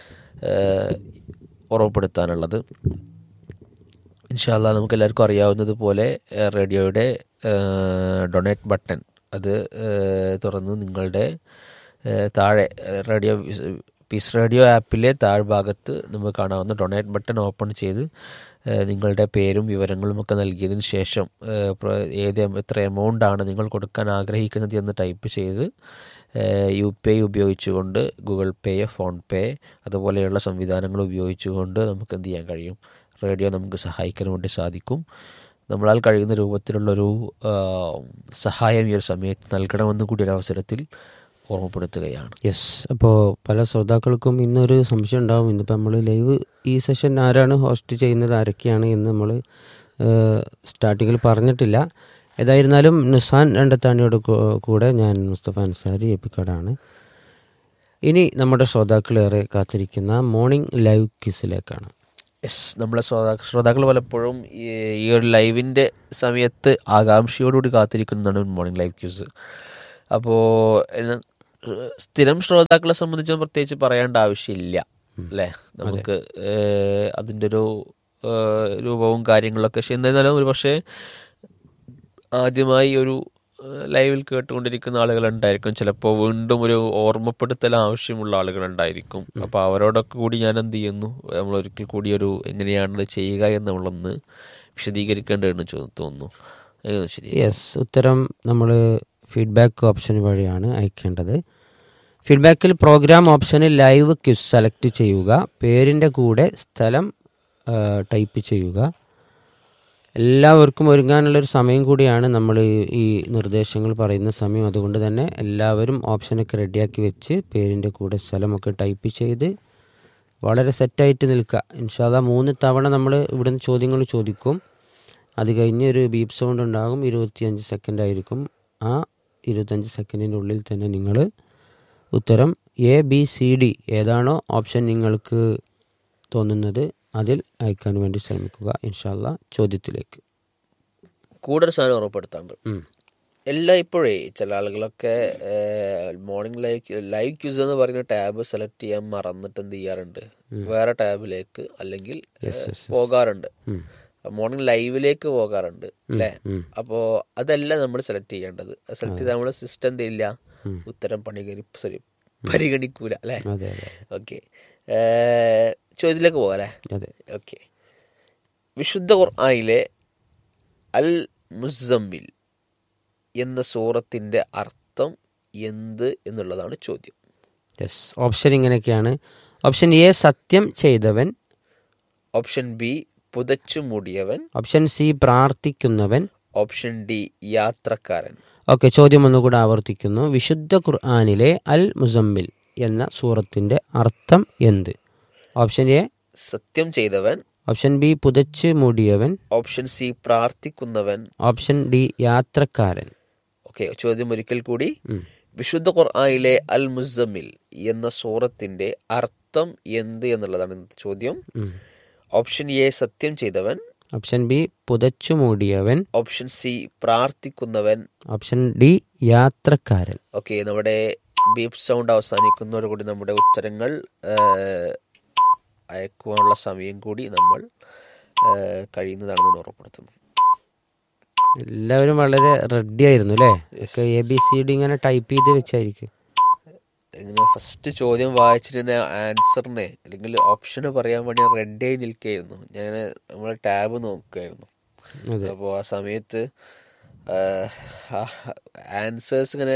ഉറപ്പെടുത്താനുള്ളത്. ഇൻഷാ അല്ലാഹ്, നമുക്ക് എല്ലാവർക്കും അറിയാവുന്നതുപോലെ റേഡിയോയുടെ ഡൊണേറ്റ് ബട്ടൺ അത് തുറന്ന് നിങ്ങളുടെ താഴെ പീസ് റേഡിയോ ആപ്പിലെ താഴ്ഭാഗത്ത് നമുക്ക് കാണാവുന്ന ഡൊണേറ്റ് ബട്ടൺ ഓപ്പൺ ചെയ്ത് നിങ്ങളുടെ പേരും വിവരങ്ങളും ഒക്കെ നൽകിയതിന് ശേഷം എത്ര എമൗണ്ടാണ് നിങ്ങൾ കൊടുക്കാൻ ആഗ്രഹിക്കുന്നത് എന്ന് ടൈപ്പ് ചെയ്ത് UPI ഉപയോഗിച്ചുകൊണ്ട്, ഗൂഗിൾ പേ, ഫോൺ പേ അതുപോലെയുള്ള സംവിധാനങ്ങൾ ഉപയോഗിച്ചുകൊണ്ട് നമുക്ക് എന്ത് ചെയ്യാൻ കഴിയും, റേഡിയോ നമുക്ക് സഹായിക്കാൻ വേണ്ടി സാധിക്കും. നമ്മളാൽ കഴിയുന്ന രൂപത്തിലുള്ളൊരു സഹായം ഈ ഒരു സമയത്ത് നൽകണമെന്ന് കൂടി ഒരു അവസരത്തിൽ ഓർമ്മപ്പെടുത്തുകയാണ്. യെസ്. അപ്പോൾ പല ശ്രോതാക്കൾക്കും ഇന്നൊരു സംശയം ഉണ്ടാവും, ഇന്നിപ്പോൾ നമ്മൾ ലൈവ് ഈ സെഷൻ ആരാണ് ഹോസ്റ്റ് ചെയ്യുന്നത്, ആരൊക്കെയാണ് എന്ന് നമ്മൾ സ്റ്റാർട്ടിങ്ങിൽ പറഞ്ഞിട്ടില്ല. ഏതായിരുന്നാലും നിസാൻ രണ്ടത്താണിയോട് കൂടെ ഞാൻ മുസ്തഫ അൻസാരി എപ്പിക്കാടാണ്. ഇനി നമ്മുടെ ശ്രോതാക്കളേറെ കാത്തിരിക്കുന്ന മോർണിംഗ് ലൈവ് ക്വിസിലേക്കാണ്. യെസ്, നമ്മളെ ശ്രോതാക്കൾ പലപ്പോഴും ഈ ഒരു ലൈവിൻ്റെ സമയത്ത് ആകാംക്ഷയോടുകൂടി കാത്തിരിക്കുന്നതാണ് മോർണിംഗ് ലൈവ് ക്യൂസ്. അപ്പോൾ സ്ഥിരം ശ്രോതാക്കളെ സംബന്ധിച്ച് പ്രത്യേകിച്ച് പറയേണ്ട ആവശ്യമില്ല. അല്ലേ? നമുക്ക് അതിൻ്റെ ഒരു രൂപവും കാര്യങ്ങളൊക്കെ. പക്ഷെ എന്തായാലും ഒരു പക്ഷേ ആദ്യമായി ഒരു ലൈവിൽ കേട്ടുകൊണ്ടിരിക്കുന്ന ആളുകളുണ്ടായിരിക്കും, ചിലപ്പോൾ വീണ്ടും ഒരു ഓർമ്മപ്പെടുത്തൽ ആവശ്യമുള്ള ആളുകളുണ്ടായിരിക്കും. അപ്പോൾ അവരോടൊക്കെ കൂടി ഞാൻ എന്ത് ചെയ്യുന്നു, നമ്മൾ ഒരിക്കൽ കൂടി ഒരു എങ്ങനെയാണത് ചെയ്യുക എന്ന് നമ്മളൊന്ന് വിശദീകരിക്കേണ്ടതെന്ന് തോന്നുന്നു. ശരി. യെസ്, ഉത്തരം നമ്മൾ ഫീഡ്ബാക്ക് ഓപ്ഷൻ വഴിയാണ് അയക്കേണ്ടത്. ഫീഡ്ബാക്കിൽ പ്രോഗ്രാം ഓപ്ഷനിൽ ലൈവ് ക്വിസ് സെലക്ട് ചെയ്യുക, പേരിൻ്റെ കൂടെ സ്ഥലം ടൈപ്പ് ചെയ്യുക. എല്ലാവർക്കും ഒരുങ്ങാനുള്ളൊരു സമയം കൂടിയാണ് നമ്മൾ ഈ നിർദ്ദേശങ്ങൾ പറയുന്ന സമയം. അതുകൊണ്ട് തന്നെ എല്ലാവരും ഓപ്ഷനൊക്കെ റെഡിയാക്കി വെച്ച് പേരിൻ്റെ കൂടെ സ്ഥലമൊക്കെ ടൈപ്പ് ചെയ്ത് വളരെ സെറ്റായിട്ട് നിൽക്കുക. ഇൻഷാ അല്ലാഹ് 3 തവണ നമ്മൾ ഇവിടുന്ന് ചോദ്യങ്ങൾ ചോദിക്കും. അത് കഴിഞ്ഞ് ഒരു ബീപ്പ് സൗണ്ട് ഉണ്ടാകും, 25 സെക്കൻഡ് ആയിരിക്കും. ആ 25 സെക്കൻഡിൻ്റെ ഉള്ളിൽ തന്നെ നിങ്ങൾ ഉത്തരം ABCD ഏതാണോ ഓപ്ഷൻ നിങ്ങൾക്ക് തോന്നുന്നത് അതിൽ അയക്കാൻ വേണ്ടി ശ്രമിക്കുക. ഇൻഷാ അല്ലാഹ് ചോദ്യത്തിലേക്ക് കൂടുതൽ സാധനം ഉറപ്പെടുത്താണ്ട് എല്ലാം. ഇപ്പോഴേ ചില ആളുകളൊക്കെ മോർണിംഗ് ലൈവ് ക്യൂസ് എന്ന് പറയുന്ന ടാബ് സെലക്ട് ചെയ്യാൻ മറന്നിട്ട് എന്ത് ചെയ്യാറുണ്ട്, വേറെ ടാബിലേക്ക് അല്ലെങ്കിൽ പോകാറുണ്ട്, മോർണിംഗ് ലൈവിലേക്ക് പോകാറുണ്ട് അല്ലേ? അപ്പോൾ അതല്ല നമ്മൾ സെലക്ട് ചെയ്യേണ്ടത്. സെലക്ട് ചെയ്താൽ നമ്മുടെ സിസ്റ്റം എന്തില്ല, ഉത്തരം പരിഗണിക്കൂല അല്ലേ? ഓക്കെ, ചോദ്യത്തിലേക്ക് പോകാം അല്ലേ? ഓക്കെ. വിശുദ്ധ ഖുർആനിലെ അൽ മുസമ്മിൽ എന്ന സൂറത്തിൻ്റെ അർത്ഥം എന്ത് എന്നുള്ളതാണ് ചോദ്യം. യെസ്, ഓപ്ഷൻ ഇങ്ങനെയൊക്കെയാണ്. ഓപ്ഷൻ A സത്യം ചെയ്തവൻ, option B പുതച്ചു മൂടിയവൻ, option C പ്രാർത്ഥിക്കുന്നവൻ, option D യാത്രക്കാരൻ. ഓക്കെ, ചോദ്യം ഒന്നുകൂടെ ആവർത്തിക്കുന്നു. വിശുദ്ധ ഖുർആനിലെ അൽ മുസമ്മിൽ എന്ന സൂറത്തിൻ്റെ അർത്ഥം എന്ത്? ഓപ്ഷൻ A സത്യം ചെയ്തവൻ, option B പുതച്ച് മൂടിയവൻ, option C പ്രാർത്ഥിക്കുന്നവൻ, option D യാത്രക്കാരൻ. ഓക്കെ, ചോദ്യം ഒരിക്കൽ കൂടി. വിശുദ്ധ ഖുർആനിലെ അൽ മുസമ്മിൽ എന്ന സൂറത്തിന്റെ അർത്ഥം എന്ത് എന്നുള്ളതാണ് ചോദ്യം. ഓപ്ഷൻ A സത്യം ചെയ്തവൻ, option B പുതച്ചു മൂടിയവൻ, option C പ്രാർത്ഥിക്കുന്നവൻ, option D യാത്രക്കാരൻ. ഓക്കെ, നമ്മുടെ ബീപ്പ് സൗണ്ട് അവസാനിക്കുന്നതോടുകൂടി നമ്മുടെ ഉത്തരങ്ങൾ അയക്കുവാനുള്ള സമയം കൂടി നമ്മൾ കഴിയുന്നതാണെന്ന് ഉറപ്പെടുത്തുന്നു. എല്ലാവരും വളരെ റെഡി ആയിരുന്നു അല്ലേ? ABCD ഇങ്ങനെ ടൈപ്പ് ചെയ്ത് വെച്ചായിരിക്കും. ഇങ്ങനെ ഫസ്റ്റ് ചോദ്യം വായിച്ചിട്ട് ആൻസറിനെ അല്ലെങ്കിൽ ഓപ്ഷന് പറയാൻ വേണ്ടി ഞാൻ റെഡി ആയി നിൽക്കുകയായിരുന്നു. ഞാൻ നമ്മളെ ടാബ് നോക്കുകയായിരുന്നു. അപ്പോൾ ആ സമയത്ത് ആൻസേഴ്സ് ഇങ്ങനെ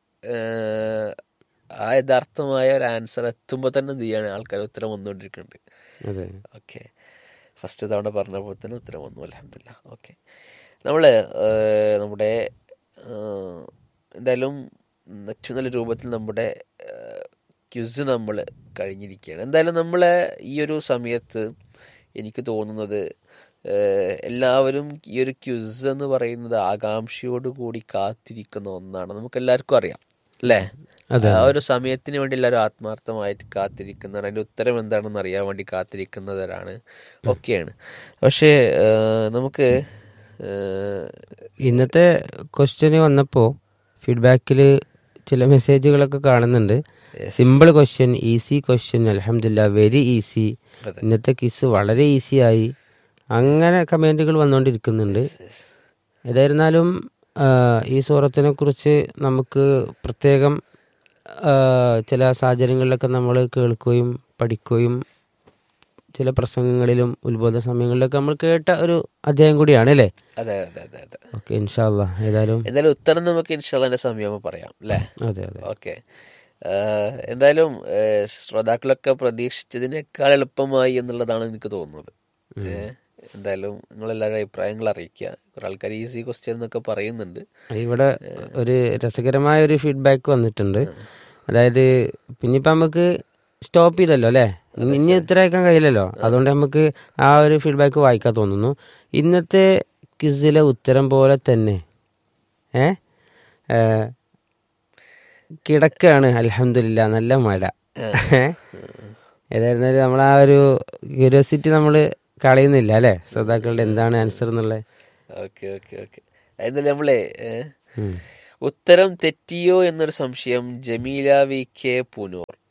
ആ യഥാർത്ഥമായ ഒരു ആൻസർ എത്തുമ്പോൾ തന്നെ എന്ത് ചെയ്യാണ്, ആൾക്കാർ ഉത്തരം വന്നുകൊണ്ടിരിക്കുന്നുണ്ട്. ഓക്കെ, ഫസ്റ്റ് തവണ പറഞ്ഞപ്പോൾ തന്നെ ഉത്തരം വന്നു, അൽഹംദുലില്ലാ. ഓക്കെ, നമ്മൾ നമ്മുടെ എന്തായാലും ഏറ്റവും നല്ല രൂപത്തിൽ നമ്മുടെ ക്വിസ് നമ്മൾ കഴിഞ്ഞിരിക്കുകയാണ്. എന്തായാലും നമ്മളെ ഈ ഒരു സമയത്ത് എനിക്ക് തോന്നുന്നത് എല്ലാവരും ഈ ഒരു ക്വിസ് എന്ന് പറയുന്നത് ആകാംക്ഷയോടുകൂടി കാത്തിരിക്കുന്ന ഒന്നാണ്. നമുക്കെല്ലാവർക്കും അറിയാം അല്ലേ? ആ ഒരു സമയത്തിന് വേണ്ടി എല്ലാവരും ആത്മാർത്ഥമായിട്ട് കാത്തിരിക്കുന്നതാണ്. അതിൻ്റെ ഉത്തരം എന്താണെന്ന് അറിയാൻ വേണ്ടി കാത്തിരിക്കുന്നവരാണ് ഒക്കെയാണ്. പക്ഷേ നമുക്ക് ഇന്നത്തെ ക്വസ്റ്റ്യന് വന്നപ്പോൾ ഫീഡ്ബാക്കിൽ ചില മെസ്സേജുകളൊക്കെ കാണുന്നുണ്ട്. സിമ്പിൾ ക്വസ്റ്റ്യൻ, ഈസി ക്വസ്റ്റ്യൻ, അൽഹംദുലില്ലാ വെരി ഈസി, ഇന്നത്തെ ക്വിസ് വളരെ ഈസി ആയി, അങ്ങനെ കമൻറ്റുകൾ വന്നുകൊണ്ടിരിക്കുന്നുണ്ട്. ഏതായിരുന്നാലും ഈ സൂറത്തിനെ കുറിച്ച് നമുക്ക് പ്രത്യേകം ചില സാഹചര്യങ്ങളിലൊക്കെ നമ്മൾ കേൾക്കുകയും പഠിക്കുകയും ചില പ്രസംഗങ്ങളിലും ഉത്ബോധന സമയങ്ങളിലൊക്കെ നമ്മൾ കേട്ട ഒരു അധ്യായം കൂടിയാണ് അല്ലേ? അതെ അതെ അതെ അതെ. ഓക്കെ, ഇൻഷാ അല്ലാഹ് ഏതായാലും ഉത്തരം നമുക്ക് ഇൻഷാ അല്ലാഹ് സമയം പറയാം അല്ലേ? അതെ അതെ. ഓക്കെ, എന്തായാലും ശ്രോതാക്കളൊക്കെ പ്രതീക്ഷിച്ചതിനേക്കാൾ എളുപ്പമായി എന്നുള്ളതാണ് എനിക്ക് തോന്നുന്നത്. എന്തായാലും നിങ്ങളെല്ലാവരും അഭിപ്രായങ്ങൾ അറിയിക്കുക. കുറെ ആൾക്കാർ ഈസി ക്വസ്റ്റ്യൻ എന്നൊക്കെ പറയുന്നുണ്ട്. ഇവിടെ ഒരു രസകരമായ ഒരു ഫീഡ്ബാക്ക് വന്നിട്ടുണ്ട്. അതായത് പിന്നിപ്പോൾ നമുക്ക് സ്റ്റോപ്പ് ചെയ്തല്ലോ അല്ലേ, ഇനി ഇത്രയൊക്കെ കഴിയില്ലല്ലോ, അതുകൊണ്ട് നമുക്ക് ആ ഒരു ഫീഡ്ബാക്ക് വായിക്കാൻ തോന്നുന്നു. ഇന്നത്തെ ക്വിസിലെ ഉത്തരം പോലെ തന്നെ കിടക്കാണ്, അൽഹംദുലില്ലാ നല്ല മഴ. ഏതായിരുന്നാലും നമ്മൾ ആ ഒരു ക്യൂരിയോസിറ്റി നമ്മൾ കളയുന്നില്ല അല്ലേ ശ്രോതാക്കളുടെ എന്താണ് ആൻസർ എന്നുള്ളത്. Okay okay okay. എന്നാലും നമ്മളെ ഉത്തരം തെറ്റിയോ എന്നൊരു സംശയം ജമീല VK പൂനൂർ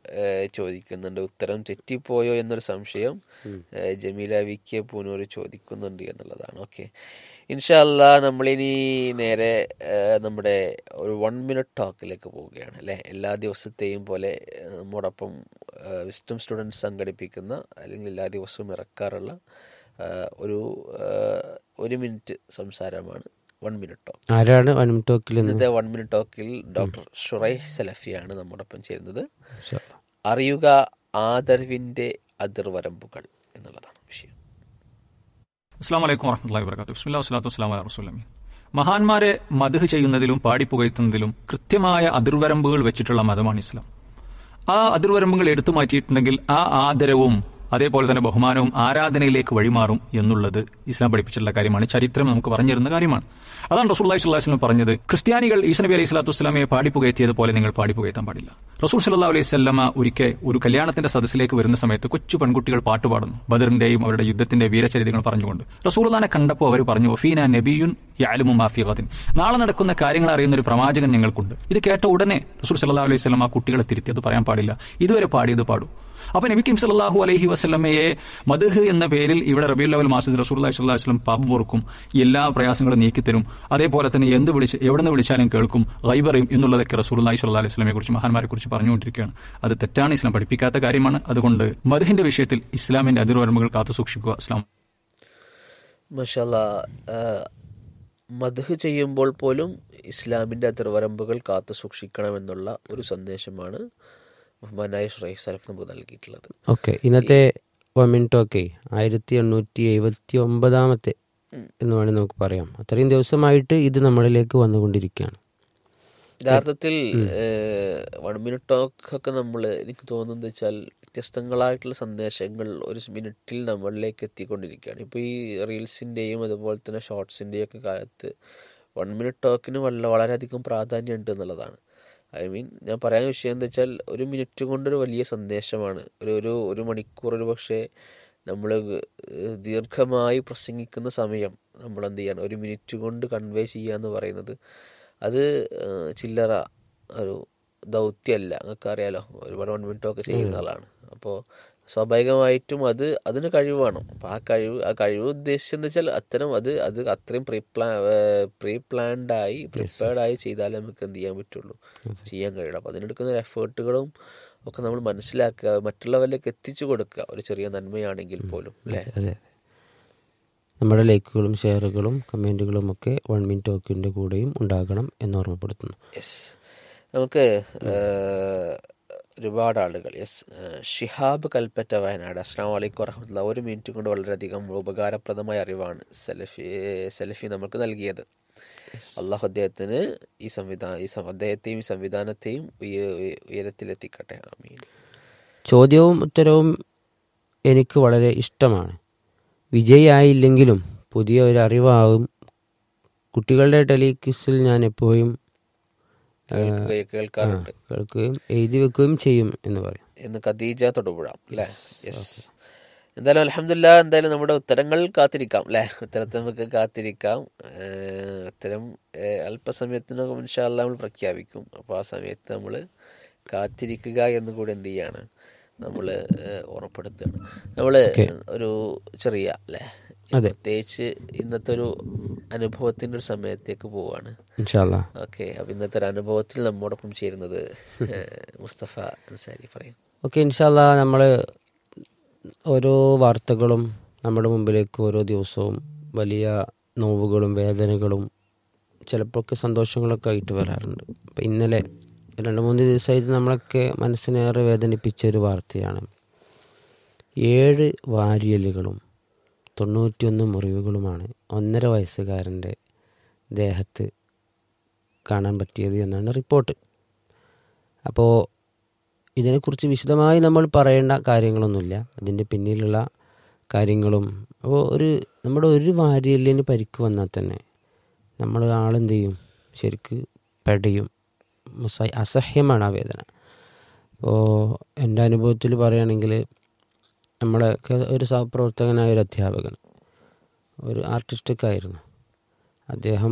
ചോദിക്കുന്നുണ്ട്. ഉത്തരം തെറ്റിപ്പോയോ എന്നൊരു സംശയം ജമീല വി കെ പൂനൂർ ചോദിക്കുന്നുണ്ട് എന്നുള്ളതാണ്. ഓക്കെ, ഇൻഷാ അല്ലാ നമ്മളിനി നേരെ നമ്മുടെ ഒരു 1 മിനിറ്റ് ടോക്കിലേക്ക് പോവുകയാണ് അല്ലേ. എല്ലാ ദിവസത്തെയും പോലെ നമ്മോടൊപ്പം വിസ്ഡം സ്റ്റുഡൻസ് സംഘടിപ്പിക്കുന്ന അല്ലെങ്കിൽ എല്ലാ ദിവസവും ഇറക്കാറുള്ള ഒരു 1 മിനിറ്റ് സംസാരമാണ് 1 മിനിറ്റ് ടോക്ക്. ആരാണ് 1 മിനിറ്റ് ടോക്കിൽ? ഇന്നത്തെ 1 മിനിറ്റ് ടോക്കിൽ ഡോക്ടർ ഷുറൈഹ് സലഫിയാണ് നമ്മോടൊപ്പം ചേരുന്നത്. അറിയുക ആദരവിന്റെ അതിർവരമ്പുകൾ എന്നുള്ളതാണ് വിഷയം. അസ്സലാമു അലൈക്കും വറഹ്മത്തുള്ളാഹി വബറകാതുഹു. ബിസ്മില്ലാഹിർ സ്വലാത്തു വസ്സലാമു അലാ റസൂലില്ലാഹി. മഹാന്മാരെ മദ്ഹ് ചെയ്യുന്നതിലും പാടിപ്പുകഴ്ത്തുന്നതിലും കൃത്യമായ അതിർവരമ്പുകൾ വെച്ചിട്ടുള്ള മതമാണ് ഇസ്ലാം. ആ അതിർവരമ്പുകൾ എടുത്തു മാറ്റിയിട്ടുണ്ടെങ്കിൽ ആ ആദരവും അതേപോലെ തന്നെ ബഹുമാനവും ആരാധനയിലേക്ക് വഴിമാറും എന്നുള്ളത് ഇസ്ലാം പഠിപ്പിച്ചിട്ടുള്ള കാര്യമാണ്. ചരിത്രം നമുക്ക് പറഞ്ഞു തരുന്ന കാര്യമാണ്. അതാണ് റസൂലുള്ളാഹി സ്വല്ലല്ലാഹു അലൈഹി വസല്ലം പറഞ്ഞത്, ക്രിസ്ത്യാനികൾ ഈസാ നബി അലൈഹി സ്വലാത്തു വസ്സലാമയെ പാടിപ്പുകയറ്റിയതുപോലെ നിങ്ങൾ പാടിപ്പുകയറ്റാൻ പാടില്ല. റസൂൽ സല്ലല്ലാഹു അലൈഹി വസല്ലമ ഒരിക്കൽ ഒരു കല്യാണത്തിന്റെ സദസ്സിലേക്ക് വരുന്ന സമയത്ത് കൊച്ചു പെൺകുട്ടികൾ പാട്ടുപാടുന്നു, ബദറിന്റെയും അവരുടെ യുദ്ധത്തിന്റെ വീരചരിതങ്ങൾ പറഞ്ഞുകൊണ്ട്. റസൂലുള്ളാഹിനെ കണ്ടപ്പോൾ അവർ പറഞ്ഞു, ഫീന നബിയുൻ യഅലമു മാ ഫീ ഗദിൻ, നാളെ നടക്കുന്ന കാര്യങ്ങൾ അറിയുന്ന ഒരു പ്രവാചകൻ ഞങ്ങൾക്കുണ്ട്. ഇത് കേട്ട ഉടനെ റസൂൽ സല്ലല്ലാഹു അലൈഹി വസല്ലം ആ കുട്ടികളെ തിരുത്തി, അത് പറയാൻ പാടില്ല, ഇതുവരെ പാടിയത് പാടൂ. അപ്പൊ നബി കരീം സല്ലല്ലാഹു അലൈഹി വസല്ലമയെ മദ്ഹ് എന്ന പേരിൽ ഇവിടെ റബീഉൽ അവൽ മാസത്തിൽ റസൂലുള്ളാഹി സ്വല്ലല്ലാഹു അലൈഹി വസല്ലം പാപം പൊറുക്കും, എല്ലാ പ്രയാസങ്ങളും നീക്കിത്തരും, അതേപോലെ തന്നെ എവിടെ നിന്ന് വിളിച്ചാലും കേൾക്കും, ഗൈബ് അറിയും എന്നുള്ളതൊക്കെ റസൂലുള്ളാഹി സ്വല്ലല്ലാഹു അലൈഹി വസല്ലമയെ കുറിച്ച് മഹാന്മാരെ കുറിച്ച് പറഞ്ഞുകൊണ്ടിരിക്കുകയാണ്. അത് തെറ്റാണ്, ഇസ്ലാം പഠിപ്പിക്കാത്ത കാര്യമാണ്. അതുകൊണ്ട് മദ്ഹിന്റെ വിഷയത്തിൽ ഇസ്ലാമിന്റെ അതിർവരമ്പുകൾ കാത്തു സൂക്ഷിക്കുക. ഇസ്ലാം മാഷാഅല്ലാഹ്, മദ്ഹ് ചെയ്യുമ്പോൾ പോലും ഇസ്ലാമിന്റെ അതിർവരമ്പുകൾ കാത്തു സൂക്ഷിക്കണമെന്നുള്ള ഒരു സന്ദേശമാണ് ബഹുമാനായ ഷുറൈഹ് സലഫ് നമുക്ക് നൽകിയിട്ടുള്ളത്. ഓക്കെ, ഇന്നത്തെ 1 മിനിറ്റ് ടോക്കേ 1879 എന്ന് വേണമെങ്കിൽ നമുക്ക് പറയാം. അത്രയും ദിവസമായിട്ട് ഇത് നമ്മളിലേക്ക് വന്നുകൊണ്ടിരിക്കുകയാണ്. യഥാർത്ഥത്തിൽ 1 മിനിറ്റ് ടോക്ക് ഒക്കെ എനിക്ക് തോന്നുന്നത് വെച്ചാൽ വ്യത്യസ്തങ്ങളായിട്ടുള്ള സന്ദേശങ്ങൾ ഒരു മിനിറ്റിൽ നമ്മളിലേക്ക് എത്തിക്കൊണ്ടിരിക്കുകയാണ്. ഇപ്പോൾ ഈ റീൽസിൻ്റെയും അതുപോലെ തന്നെ ഷോർട്സിൻ്റെയും ഒക്കെ കാലത്ത് 1 മിനിറ്റ് ടോക്കിന് വളരെയധികം പ്രാധാന്യമുണ്ട് എന്നുള്ളതാണ്. ഞാൻ പറയാൻ വിഷയം എന്താ വെച്ചാൽ, ഒരു മിനിറ്റ് കൊണ്ടൊരു വലിയ സന്ദേശമാണ്. ഒരു മണിക്കൂർ ഒരു പക്ഷേ നമ്മൾ ദീർഘമായി പ്രസംഗിക്കുന്ന സമയം നമ്മൾ എന്ത് ചെയ്യണം, 1 മിനിറ്റ് കൊണ്ട് കൺവേ ചെയ്യുക എന്ന് പറയുന്നത് അത് ചില്ലറ ഒരു ദൗത്യമല്ല. നിങ്ങൾക്ക് അറിയാലോ, ഒരുപാട് 1 മിനിറ്റ് ഒക്കെ ചെയ്യുന്ന ആളാണ്. അപ്പോൾ സ്വാഭാവികമായിട്ടും അതിന് കഴിവ് വേണം. അപ്പോൾ ആ കഴിവ് ഉദ്ദേശിച്ചെന്ന് വെച്ചാൽ അത്രയും പ്രിപ്പയർഡായി ചെയ്താലേ നമുക്ക് എന്ത് ചെയ്യാൻ പറ്റുള്ളൂ, ചെയ്യാൻ കഴിയുള്ളൂ. അപ്പോൾ അതിനെടുക്കുന്ന എഫേർട്ടുകളും ഒക്കെ നമ്മൾ മനസ്സിലാക്കുക, മറ്റുള്ളവരിലേക്ക് എത്തിച്ചു കൊടുക്കുക, ഒരു ചെറിയ നന്മയാണെങ്കിൽ പോലും അല്ലേ. അതെ, നമ്മുടെ ലൈക്കുകളും ഷെയറുകളും കമൻറ്റുകളും ഒക്കെ 1 മിനിറ്റ് ടോക്കിൻ്റെ കൂടെയും ഉണ്ടാകണം എന്ന് ഓർമ്മപ്പെടുത്തുന്നു. യെസ്, നമുക്ക് ഒരുപാട് ആളുകൾ. ഷിഹാബ് കൽപ്പറ്റ വയനാട്, അസ്സലാമു അലൈക്കും വറഹ്മത്തുള്ളാഹി. 1 മിനിറ്റ് കൊണ്ട് വളരെയധികം ഉപകാരപ്രദമായ അറിവാണ് സലഫി നമുക്ക് നൽകിയത്. അള്ളാഹു അദ്ദേഹത്തിന് അദ്ദേഹത്തെയും ഈ സംവിധാനത്തെയും ഉയരത്തിലെത്തിക്കട്ടെ. ആമീൻ. ചോദ്യവും ഉത്തരവും എനിക്ക് വളരെ ഇഷ്ടമാണ്. വിജയിയായില്ലെങ്കിലും പുതിയ ഒരു അറിവാകും. കുട്ടികളുടെ ടെലിക്വിസിൽ ഞാൻ എപ്പോഴും കേൾക്കാറുണ്ട്, കേൾക്കുകയും എഴുതി വെക്കുകയും ചെയ്യും എന്ന് പറയും എന്ന് ഖദീജ തൊടുപുഴ അല്ലേ. യെസ്, എന്തായാലും അൽഹംദുലില്ലാഹ്, എന്തായാലും നമ്മുടെ ഉത്തരങ്ങൾ കാത്തിരിക്കാം അല്ലേ. ഉത്തരത്തെ നമുക്ക് കാത്തിരിക്കാം. ഉത്തരം അല്പസമയത്തിനകം ഇൻഷാ അല്ലാഹ് നമ്മൾ പ്രഖ്യാപിക്കും. അപ്പോൾ ആ സമയത്ത് നമ്മൾ കാത്തിരിക്കുക എന്ന് കൂടെ എന്ത് ചെയ്യാണ്, നമ്മൾ ഓർമ്മപ്പെടുത്തുകയാണ്. നമ്മൾ ഒരു ചെറിയ അല്ലേ, പ്രത്യേകിച്ച് ഇന്നത്തെ ഒരു അനുഭവത്തിൻ്റെ ഒരു സമയത്തേക്ക് പോവാണ് ഇൻഷാ അല്ലാഹ്. ഓക്കെ, അപ്പോൾ ഇന്നത്തെ ഒരു അനുഭവത്തിൽ നമ്മോടൊപ്പം ചേരുന്നത് മുസ്തഫ അൻസാരി പറയും. ഓക്കെ, ഇൻഷാ അല്ലാഹ്, നമ്മൾ ഓരോ വാർത്തകളും നമ്മുടെ മുമ്പിലേക്ക് ഓരോ ദിവസവും വലിയ നോവുകളും വേദനകളും ചിലപ്പോഴൊക്കെ സന്തോഷങ്ങളൊക്കെ ആയിട്ട് വരാറുണ്ട്. അപ്പം ഇന്നലെ 2-3 ദിവസമായിട്ട് നമ്മളൊക്കെ മനസ്സിനേറെ വേദനിപ്പിച്ച ഒരു വാർത്തയാണ്. 7 വാരിയലുകളും 91 മുറിവുകളുമാണ് 1.5 വയസ്സുകാരൻ്റെ ദേഹത്ത് കാണാൻ പറ്റിയത് എന്നാണ് റിപ്പോർട്ട്. അപ്പോൾ ഇതിനെക്കുറിച്ച് വിശദമായി നമ്മൾ പറയേണ്ട കാര്യങ്ങളൊന്നുമില്ല, അതിൻ്റെ പിന്നിലുള്ള കാര്യങ്ങളും. അപ്പോൾ നമ്മുടെ ഒരു വാരിയലിന് പരിക്ക് വന്നാൽ തന്നെ നമ്മൾ ആളെന്ത് ചെയ്യും, ശരിക്ക് പെടയും, അസഹ്യമാണ് ആ വേദന. അപ്പോൾ എൻ്റെ അനുഭവത്തിൽ പറയുകയാണെങ്കിൽ, നമ്മളൊക്കെ ഒരു സഹപ്രവർത്തകനായ ഒരു അധ്യാപകൻ, ഒരു ആർട്ടിസ്റ്റൊക്കെ ആയിരുന്നു അദ്ദേഹം.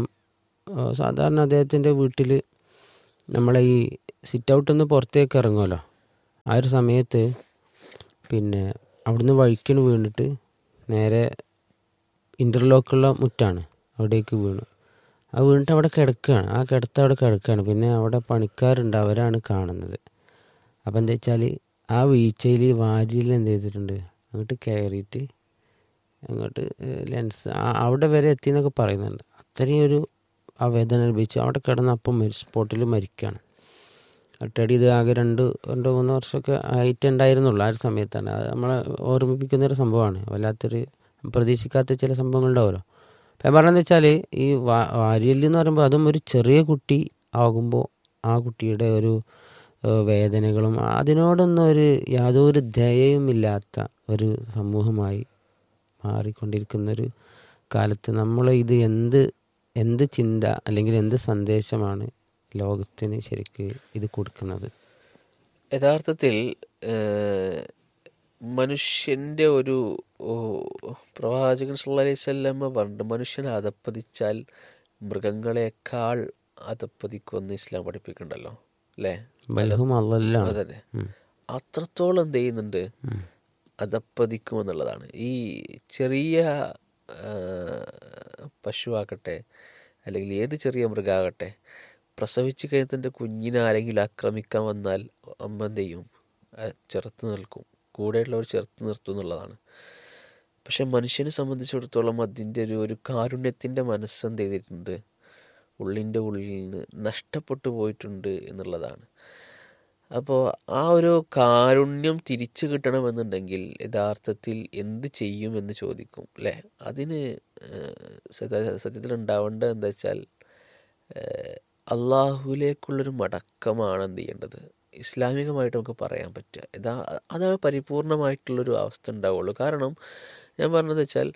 സാധാരണ അദ്ദേഹത്തിൻ്റെ വീട്ടിൽ നമ്മളെ ഈ സിറ്റ് ഔട്ടിൽ നിന്ന് പുറത്തേക്ക് ഇറങ്ങുമല്ലോ, ആ ഒരു സമയത്ത് പിന്നെ അവിടുന്ന് വഴിക്കണ് വീണിട്ട് നേരെ ഇൻ്റർലോക്കുള്ള മുറ്റാണ്, അവിടേക്ക് വീണു. ആ വീണിട്ട് അവിടെ കിടക്കുകയാണ്, ആ കിടത്ത് അവിടെ കിടക്കുകയാണ്. പിന്നെ അവിടെ പണിക്കാരുണ്ട്, അവരാണ് കാണുന്നത്. അപ്പം എന്താ വെച്ചാൽ ആ വീഴ്ചയിൽ വാരിയിൽ എന്ത് ചെയ്തിട്ടുണ്ട്, അങ്ങോട്ട് കയറിയിട്ട് അങ്ങോട്ട് ലെൻസ് അവിടെ വരെ എത്തി എന്നൊക്കെ പറയുന്നുണ്ട്. അത്രയും ഒരു ആവേദന അനുഭവിച്ചു. അവിടെ കിടന്ന് അപ്പം സ്പോട്ടിൽ മരിക്കുകയാണ്. ഒറ്റയടി ഇത് ആകെ 2-3 വർഷമൊക്കെ ആയിട്ടുണ്ടായിരുന്നുള്ളൂ ആ ഒരു സമയത്താണ്. അത് നമ്മളെ ഓർമ്മിപ്പിക്കുന്നൊരു സംഭവമാണ്. വല്ലാത്തൊരു പ്രതീക്ഷിക്കാത്ത ചില സംഭവങ്ങളുണ്ടാവുമല്ലോ. അപ്പം പറഞ്ഞതെന്ന് വെച്ചാൽ ഈ വാരിയൽ എന്ന് പറയുമ്പോൾ അതും ഒരു ചെറിയ കുട്ടി ആകുമ്പോൾ ആ കുട്ടിയുടെ ഒരു വേദനകളും അതിനോടൊന്നും യാതൊരു ദയയും ഇല്ലാത്ത ഒരു സമൂഹമായി മാറിക്കൊണ്ടിരിക്കുന്നൊരു കാലത്ത് നമ്മൾ ഇത് എന്ത് ചിന്ത അല്ലെങ്കിൽ എന്ത് സന്ദേശമാണ് ലോകത്തിന് ശരിക്ക് ഇത് കൊടുക്കുന്നത്? യഥാർത്ഥത്തിൽ മനുഷ്യൻ്റെ ഒരു പ്രവാചകൻ സല്ലല്ലാഹു അലൈഹി വസല്ലമ പറഞ്ഞിട്ട് മനുഷ്യൻ അധപ്പതിച്ചാൽ മൃഗങ്ങളെക്കാൾ അധപ്പതിക്കുമെന്ന് ഇസ്ലാം പഠിപ്പിക്കുന്നുണ്ടല്ലോ, അല്ലേ? അതന്നെ, അത്രത്തോളം എന്ത് ചെയ്യുന്നുണ്ട്, അധപ്പതിക്കുമെന്നുള്ളതാണ്. ഈ ചെറിയ പശുവാകട്ടെ അല്ലെങ്കിൽ ഏത് ചെറിയ മൃഗമാകട്ടെ, പ്രസവിച്ച് കഴിഞ്ഞതിൻ്റെ കുഞ്ഞിനെ ആരെങ്കിലും ആക്രമിക്കാൻ വന്നാൽ അമ്മ എന്ത് ചെയ്യും, ചെറുത്ത് നിൽക്കും, കൂടെയുള്ളവർ ചെറുത്ത് നിർത്തും എന്നുള്ളതാണ്. പക്ഷെ മനുഷ്യനെ സംബന്ധിച്ചിടത്തോളം അതിൻ്റെ ഒരു കാരുണ്യത്തിൻ്റെ മനസ്സ് എന്ത് ചെയ്തിട്ടുണ്ട്, ഉള്ളിൻ്റെ ഉള്ളിൽ നിന്ന് നഷ്ടപ്പെട്ടു പോയിട്ടുണ്ട് എന്നുള്ളതാണ്. അപ്പോൾ ആ ഒരു കാരുണ്യം തിരിച്ചു കിട്ടണമെന്നുണ്ടെങ്കിൽ യഥാർത്ഥത്തിൽ എന്ത് ചെയ്യുമെന്ന് ചോദിക്കും, അല്ലേ? അതിന് സത്യത്തിൽ ഉണ്ടാവേണ്ടത് എന്താ വെച്ചാൽ അള്ളാഹുവിലേക്കുള്ളൊരു മടക്കമാണ് എന്ത് ചെയ്യേണ്ടത്, ഇസ്ലാമികമായിട്ട് നമുക്ക് പറയാൻ പറ്റുക. അതാണ് പരിപൂർണമായിട്ടുള്ളൊരു അവസ്ഥ ഉണ്ടാവുള്ളൂ. കാരണം ഞാൻ പറഞ്ഞതെന്ന് വെച്ചാൽ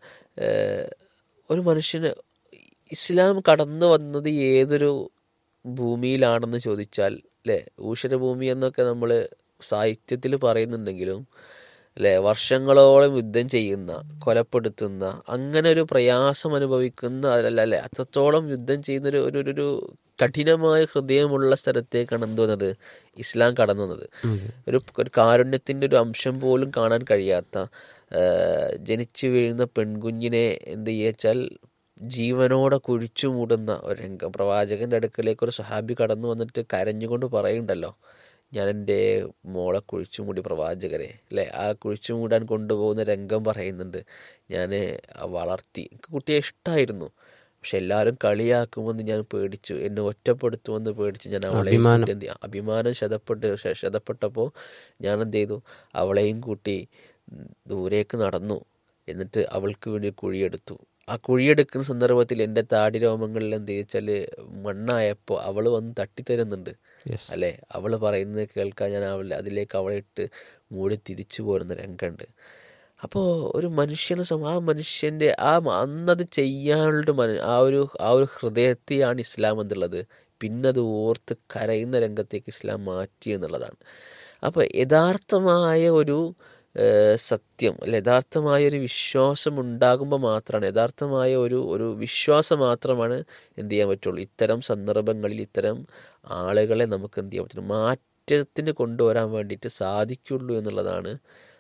ഒരു മനുഷ്യന് ഇസ്ലാം കടന്നു വന്നത് ഏതൊരു ഭൂമിയിലാണെന്ന് ചോദിച്ചാൽ, അല്ലേ, ഊഷരഭൂമി എന്നൊക്കെ നമ്മൾ സാഹിത്യത്തിൽ പറയുന്നുണ്ടെങ്കിലും, അല്ലേ, വർഷങ്ങളോളം യുദ്ധം ചെയ്യുന്ന, കൊലപ്പെടുത്തുന്ന, അങ്ങനെ ഒരു പ്രയാസം അനുഭവിക്കുന്ന, അല്ലേ, അത്രത്തോളം യുദ്ധം ചെയ്യുന്ന ഒരു കഠിനമായ ഹൃദയമുള്ള സ്ഥലത്തേക്കാണ് എന്ത് വന്നത്, ഇസ്ലാം കടന്നു വന്നത്. ഒരു കാരുണ്യത്തിൻ്റെ ഒരു അംശം പോലും കാണാൻ കഴിയാത്ത, ജനിച്ചു വീഴുന്ന പെൺകുഞ്ഞിനെ എന്ത് ചെയ്യുവെച്ചാൽ ജീവനോടെ കുഴിച്ചു മൂടുന്ന ഒരു രംഗം. പ്രവാചകൻ്റെ അടുക്കലേക്ക് ഒരു സഹാബി കടന്നു വന്നിട്ട് കരഞ്ഞുകൊണ്ട് പറയുണ്ടല്ലോ, ഞാൻ എൻ്റെ മോളെ കുഴിച്ചു മൂടി പ്രവാചകരെ, അല്ലേ? ആ കുഴിച്ചു മൂടാൻ കൊണ്ടുപോകുന്ന രംഗം പറയുന്നുണ്ട്. ഞാൻ വളർത്തി, എനിക്ക് കുട്ടിയെ ഇഷ്ടമായിരുന്നു, പക്ഷെ എല്ലാവരും കളിയാക്കുമെന്ന് ഞാൻ പേടിച്ചു, എന്നെ ഒറ്റപ്പെടുത്തുമെന്ന് പേടിച്ച് ഞാൻ അവളെയും കൂട്ടി അഭിമാനം ശതപ്പെട്ടപ്പോൾ ഞാൻ എന്ത് ചെയ്തു, അവളെയും കൂട്ടി ദൂരേക്ക് നടന്നു. എന്നിട്ട് അവൾക്ക് വേണ്ടി കുഴിയെടുത്തു. ആ കുഴിയെടുക്കുന്ന സന്ദർഭത്തിൽ എൻ്റെ താടി രോമങ്ങളിൽ എന്ത് ചോദിച്ചാൽ മണ്ണായപ്പോൾ അവൾ വന്ന് തട്ടിത്തരുന്നുണ്ട്, അല്ലേ? അവൾ പറയുന്നത് കേൾക്കാൻ ഞാൻ അതിലേക്ക് അവളെ ഇട്ട് മൂടി തിരിച്ചു പോരുന്ന രംഗമുണ്ട്. അപ്പോൾ ഒരു മനുഷ്യനെ ആ മനുഷ്യൻ്റെ അന്നത് ചെയ്യാനുള്ള ആ ഒരു ഹൃദയത്തെയാണ് ഇസ്ലാം എന്നുള്ളത് പിന്നത് ഓർത്ത് കരയുന്ന രംഗത്തേക്ക് ഇസ്ലാം മാറ്റി എന്നുള്ളതാണ്. അപ്പോൾ യഥാർത്ഥമായ ഒരു സത്യം, അല്ല, യഥാർത്ഥമായൊരു വിശ്വാസം ഉണ്ടാകുമ്പോൾ മാത്രമാണ്, യഥാർത്ഥമായ ഒരു വിശ്വാസം മാത്രമാണ് എന്ത് ചെയ്യാൻ പറ്റുള്ളൂ, ഇത്തരം സന്ദർഭങ്ങളിൽ ഇത്തരം ആളുകളെ നമുക്ക് എന്ത് ചെയ്യാൻ പറ്റുള്ളൂ, മാറ്റത്തിന് കൊണ്ടുവരാൻ വേണ്ടിയിട്ട് സാധിക്കുള്ളൂ എന്നുള്ളതാണ്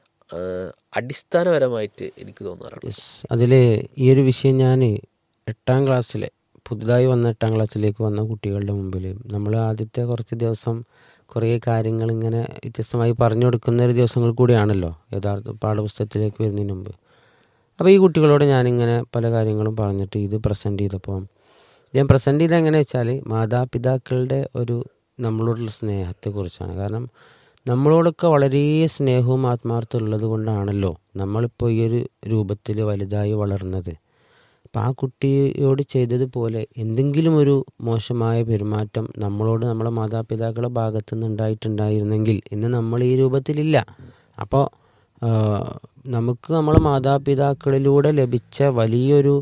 അടിസ്ഥാനപരമായിട്ട് എനിക്ക് തോന്നാറുണ്ട്. അതിൽ ഈ ഒരു വിഷയം ഞാൻ 8ാം ക്ലാസ്സിലെ പുതുതായി വന്ന 8ാം ക്ലാസ്സിലേക്ക് വന്ന കുട്ടികളുടെ മുമ്പിൽ നമ്മൾ ആദ്യത്തെ കുറച്ച് ദിവസം കുറേ കാര്യങ്ങൾ ഇങ്ങനെ വ്യത്യസ്തമായി പറഞ്ഞു കൊടുക്കുന്ന ഒരു ദിവസങ്ങൾ കൂടിയാണല്ലോ യഥാർത്ഥ പാഠപുസ്തകത്തിലേക്ക് വരുന്നതിന് മുമ്പ്. അപ്പോൾ ഈ കുട്ടികളോട് ഞാനിങ്ങനെ പല കാര്യങ്ങളും പറഞ്ഞിട്ട് ഇത് പ്രസൻറ്റ് ചെയ്തപ്പോൾ ഞാൻ പ്രസൻറ്റ് ചെയ്തത് എങ്ങനെയാ വെച്ചാൽ മാതാപിതാക്കളുടെ നമ്മളോടുള്ള സ്നേഹത്തെക്കുറിച്ചാണ്. കാരണം നമ്മളോടൊക്കെ വളരെ സ്നേഹവും ആത്മാർത്ഥം ഉള്ളത് കൊണ്ടാണല്ലോ നമ്മളിപ്പോൾ ഈ ഒരു രൂപത്തിൽ വലുതായി വളർന്നത്. അപ്പോൾ ആ കുട്ടിയോട് ചെയ്തതുപോലെ എന്തെങ്കിലും ഒരു മോശമായ പെരുമാറ്റം നമ്മളോട് നമ്മളെ മാതാപിതാക്കളുടെ ഭാഗത്തു നിന്ന് ഉണ്ടായിട്ടുണ്ടായിരുന്നെങ്കിൽ ഇന്ന് നമ്മൾ ഈ രൂപത്തിലില്ല. അപ്പോൾ നമുക്ക് നമ്മളെ മാതാപിതാക്കളിലൂടെ ലഭിച്ച വലിയൊരു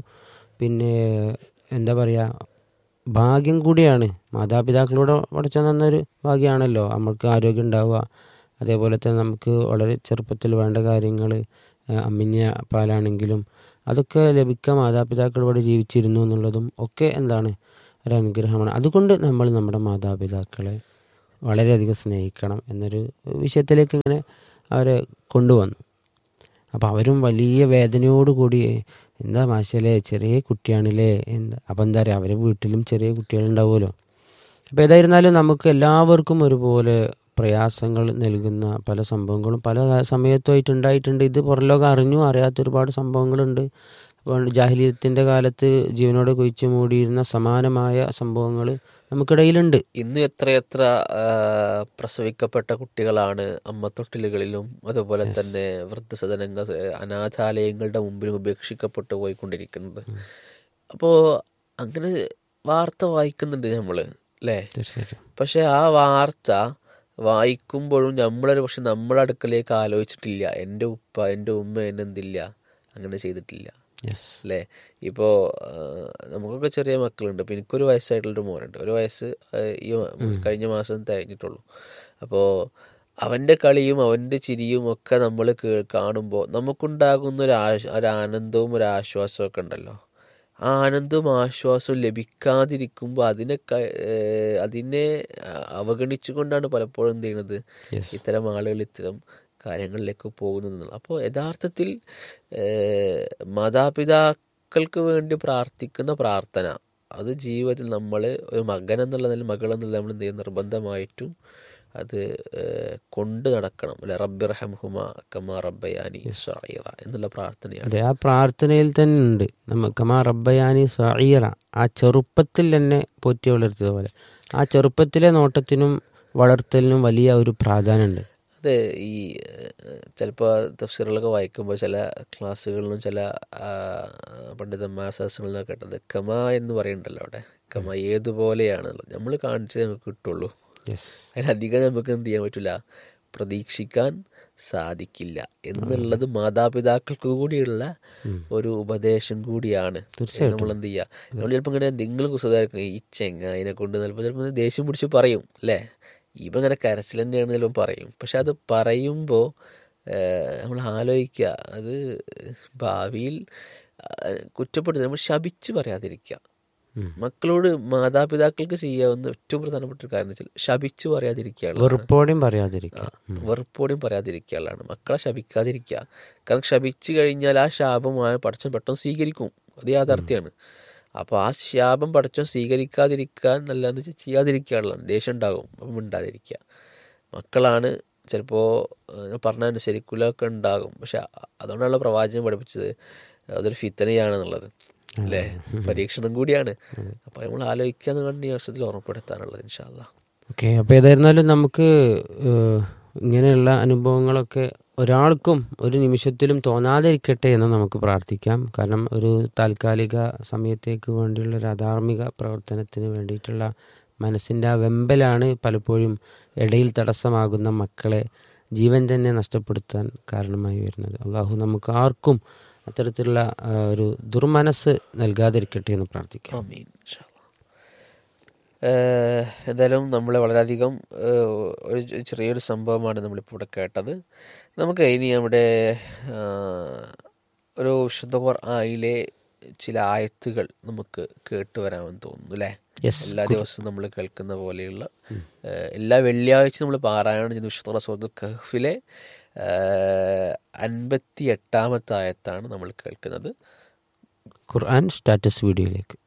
എന്താ പറയുക ഭാഗ്യം കൂടിയാണ്. മാതാപിതാക്കളോട് പഠിച്ച നന്നൊരു ഭാഗ്യമാണല്ലോ. നമുക്ക് ആരോഗ്യം ഉണ്ടാവുക, അതേപോലെ തന്നെ നമുക്ക് വളരെ ചെറുപ്പത്തിൽ വേണ്ട കാര്യങ്ങൾ അമ്മിഞ്ഞ പാലാണെങ്കിലും അതൊക്കെ ലഭിക്കാൻ മാതാപിതാക്കളോട് ജീവിച്ചിരുന്നു എന്നുള്ളതും ഒക്കെ എന്താണ്, ഒരു അനുഗ്രഹമാണ്. അതുകൊണ്ട് നമ്മൾ നമ്മുടെ മാതാപിതാക്കളെ വളരെയധികം സ്നേഹിക്കണം എന്നൊരു വിഷയത്തിലേക്ക് ഇങ്ങനെ അവരെ കൊണ്ടുവന്നു. അപ്പോൾ അവരും വലിയ വേദനയോടുകൂടി എന്താ മാഷല്ലേ ചെറിയ കുട്ടിയാണില്ലേ അപ്പോൾ എന്താ പറയുക, അവരെ വീട്ടിലും ചെറിയ കുട്ടികളുണ്ടാവുമല്ലോ. അപ്പോൾ ഏതായിരുന്നാലും നമുക്ക് എല്ലാവർക്കും ഒരുപോലെ പ്രയാസങ്ങൾ നൽകുന്ന പല സംഭവങ്ങളും പല സമയത്തുമായിട്ട് ഉണ്ടായിട്ടുണ്ട്. ഇത് പുറംലോകം അറിഞ്ഞു അറിയാത്ത ഒരുപാട് സംഭവങ്ങളുണ്ട്. അപ്പോൾ ജാഹിലിയത്തിൻ്റെ കാലത്ത് ജീവനോടെ കുഴിച്ചു മൂടിയിരുന്ന സമാനമായ സംഭവങ്ങൾ നമുക്കിടയിലുണ്ട്. ഇന്ന് എത്രയെത്ര പ്രസവിക്കപ്പെട്ട കുട്ടികളാണ് അമ്മത്തൊട്ടിലുകളിലും അതുപോലെ തന്നെ വൃദ്ധസദനങ്ങൾ അനാഥാലയങ്ങളുടെ മുമ്പിലും ഉപേക്ഷിക്കപ്പെട്ടു പോയിക്കൊണ്ടിരിക്കുന്നത്. അപ്പോൾ അങ്ങനെ വാർത്ത വായിക്കുന്നുണ്ട് നമ്മൾ, അല്ലേ? തീർച്ചയായിട്ടും. പക്ഷെ ആ വാർത്ത വായിക്കുമ്പോഴും നമ്മളൊരു പക്ഷെ നമ്മളെ അടുക്കലേക്ക് ആലോചിച്ചിട്ടില്ല. എൻ്റെ ഉപ്പ എൻ്റെ ഉമ്മ എന്നെന്തില്ല അങ്ങനെ ചെയ്തിട്ടില്ല, അല്ലേ? ഇപ്പോൾ നമുക്കൊക്കെ ചെറിയ മക്കളുണ്ട്. ഇപ്പോൾ എനിക്കൊരു വയസ്സായിട്ടുള്ളൊരു മോനുണ്ട്. 1 വയസ്സ് ഈ കഴിഞ്ഞ മാസം തികഞ്ഞിട്ടുള്ളൂ. അപ്പോൾ അവൻ്റെ കളിയും അവൻ്റെ ചിരിയും ഒക്കെ നമ്മൾ കാണുമ്പോൾ നമുക്കുണ്ടാകുന്ന ഒരു ആനന്ദവും ഒരു ആശ്വാസവും ഒക്കെ ഉണ്ടല്ലോ. ആ ആനന്ദവും ആശ്വാസവും ലഭിക്കാതിരിക്കുമ്പോൾ അതിനെ അവഗണിച്ചുകൊണ്ടാണ് പലപ്പോഴും എന്ത് ചെയ്യുന്നത്, ഇത്തരം ആളുകൾ ഇത്തരം കാര്യങ്ങളിലേക്ക് പോകുന്നത്. അപ്പോൾ യഥാർത്ഥത്തിൽ മാതാപിതാക്കൾക്ക് വേണ്ടി പ്രാർത്ഥിക്കുന്ന പ്രാർത്ഥന അത് ജീവിതത്തിൽ നമ്മൾ ഒരു മകൻ എന്നുള്ള നില മകൾ എന്നുള്ള നമ്മൾ എന്ത് ചെയ്യും, നിർബന്ധമായിട്ടും അത് കൊണ്ട് നടക്കണം, അല്ലെ? റബ്ബിർഹംഹുമ കമാ റബ്ബയാനി സഗീറ എന്നുള്ള പ്രാർത്ഥനയാണ്. അതെ, ആ പ്രാർത്ഥനയിൽ തന്നെ ഉണ്ട് കമാ റബ്ബയാനി സഗീറ, ആ ചെറുപ്പത്തിൽ തന്നെ പോറ്റി വളർത്തിയത് പോലെ ആ ചെറുപ്പത്തിലെ നോട്ടത്തിനും വളർത്തലിനും വലിയ ഒരു പ്രാധാന്യമുണ്ട്. അതെ, ഈ ചിലപ്പോൾ തഫ്സീറുകളൊക്കെ വായിക്കുമ്പോൾ ചില ക്ലാസ്സുകളിലും ചില പണ്ഡിതന്മാർ സദസ്സുകളിലും കേട്ടത് കമ എന്ന് പറയുന്നുണ്ടല്ലോ, അവിടെ കമ ഏതുപോലെയാണല്ലോ നമ്മൾ കാണിച്ചേ നമുക്ക് കിട്ടുള്ളൂ. അതിലധികം നമുക്ക് എന്ത് ചെയ്യാൻ പറ്റില്ല, പ്രതീക്ഷിക്കാൻ സാധിക്കില്ല എന്നുള്ളത് മാതാപിതാക്കൾക്ക് കൂടിയുള്ള ഒരു ഉപദേശം കൂടിയാണ്. നമ്മൾ എന്ത് ചെയ്യുക, നമ്മൾ ചിലപ്പോൾ ഇങ്ങനെ എന്തെങ്കിലും കുസൃതായിരിക്കും ഈ ചെങ്ങായിനെ കൊണ്ട് ചിലപ്പോൾ ദേഷ്യം പിടിച്ച് പറയും, അല്ലേ? ഇപ്പം ഇങ്ങനെ കരച്ചിൽ തന്നെയാണ് ചിലപ്പോൾ പറയും. പക്ഷെ അത് പറയുമ്പോൾ നമ്മൾ ആലോചിക്കുക, അത് ഭാവിയിൽ കുറ്റപ്പെടുത്തി നമ്മൾ ശപിച്ച് പറയാതിരിക്കുക. മക്കളോട് മാതാപിതാക്കൾക്ക് ചെയ്യാവുന്ന ഏറ്റവും പ്രധാനപ്പെട്ട ഒരു കാര്യം വെച്ചാൽ ശപിച്ച് പറയാതിരിക്കുകയാണ്, വെറുപ്പോടെയും പറയാതിരിക്കുകയാണ്. മക്കളെ ശപിക്കാതിരിക്കുക. കാരണം ശപിച്ചു കഴിഞ്ഞാൽ ആ ശാപമായ പടച്ചവൻ പെട്ടെന്ന് സ്വീകരിക്കും, അത് യാഥാർത്ഥ്യമാണ്. അപ്പോൾ ആ ശാപം പടച്ചവൻ സ്വീകരിക്കാതിരിക്കാൻ നല്ലതെന്ന് വെച്ചാൽ ചെയ്യാതിരിക്കാനുള്ളതാണ്. ദേഷ്യം ഉണ്ടാകും, അപ്പം ഉണ്ടാതിരിക്കുക. മക്കളാണ് ചിലപ്പോൾ പറഞ്ഞനുസരിക്കലൊക്കെ ഉണ്ടാകും. പക്ഷെ അതുകൊണ്ടുള്ള പ്രവാചകൻ പഠിപ്പിച്ചത് അതൊരു ഫിത്തനയാണെന്നുള്ളത്, അല്ലേ? പരീക്ഷണം കൂടിയാണ്. അപ്പോൾ നമ്മൾ ആലോചിക്കുക എന്നാണ് ഈ വർഷത്തിൽ ഓർമ്മപ്പെടുത്താനുള്ളത് ഇൻഷാ അല്ലാഹ്. ഓക്കെ, അപ്പോൾ ഏതായിരുന്നാലും നമുക്ക് ഇങ്ങനെയുള്ള അനുഭവങ്ങളൊക്കെ ഒരാൾക്കും ഒരു നിമിഷത്തിലും തോന്നാതിരിക്കട്ടെ എന്ന് നമുക്ക് പ്രാർത്ഥിക്കാം. കാരണം ഒരു താൽക്കാലിക സമയത്തേക്ക് വേണ്ടിയുള്ള ഒരു അധാർമിക പ്രവർത്തനത്തിന് വേണ്ടിയിട്ടുള്ള മനസ്സിൻ്റെ ആ വെമ്പലാണ് പലപ്പോഴും ഇടയിൽ തടസ്സമാകുന്ന മക്കളെ ജീവൻ തന്നെ നഷ്ടപ്പെടുത്താൻ കാരണമായി വരുന്നത്. അള്ളാഹു നമുക്ക് ആർക്കും അത്തരത്തിലുള്ള ഒരു ദുർമനസ് നൽകാതിരിക്കട്ടെ എന്ന് പ്രാർത്ഥിക്കാം. ആമീൻ. എന്തായാലും നമ്മൾ വളരെയധികം ഒരു ചെറിയൊരു സംഭവമാണ് നമ്മളിപ്പോൾ ഇവിടെ കേട്ടത്. നമുക്ക് ഇനി നമ്മുടെ ഒരു വിശുദ്ധ ഖുർആനിലെ ചില ആയത്തുകൾ നമുക്ക് കേട്ടുവരാമെന്ന് തോന്നുന്നു, അല്ലേ? എല്ലാ ദിവസവും നമ്മൾ കേൾക്കുന്ന പോലെയുള്ള എല്ലാ വെള്ളിയാഴ്ച നമ്മൾ പാരായണം ചെയ്യുന്ന വിശുദ്ധ സൂറത്തുൽ കഹ്ഫിലെ 58ാമത്തെ ആയത്താണ് നമ്മൾ കേൾക്കുന്നത്. ഖുർആൻ സ്റ്റാറ്റസ് വീഡിയോയിലേക്ക്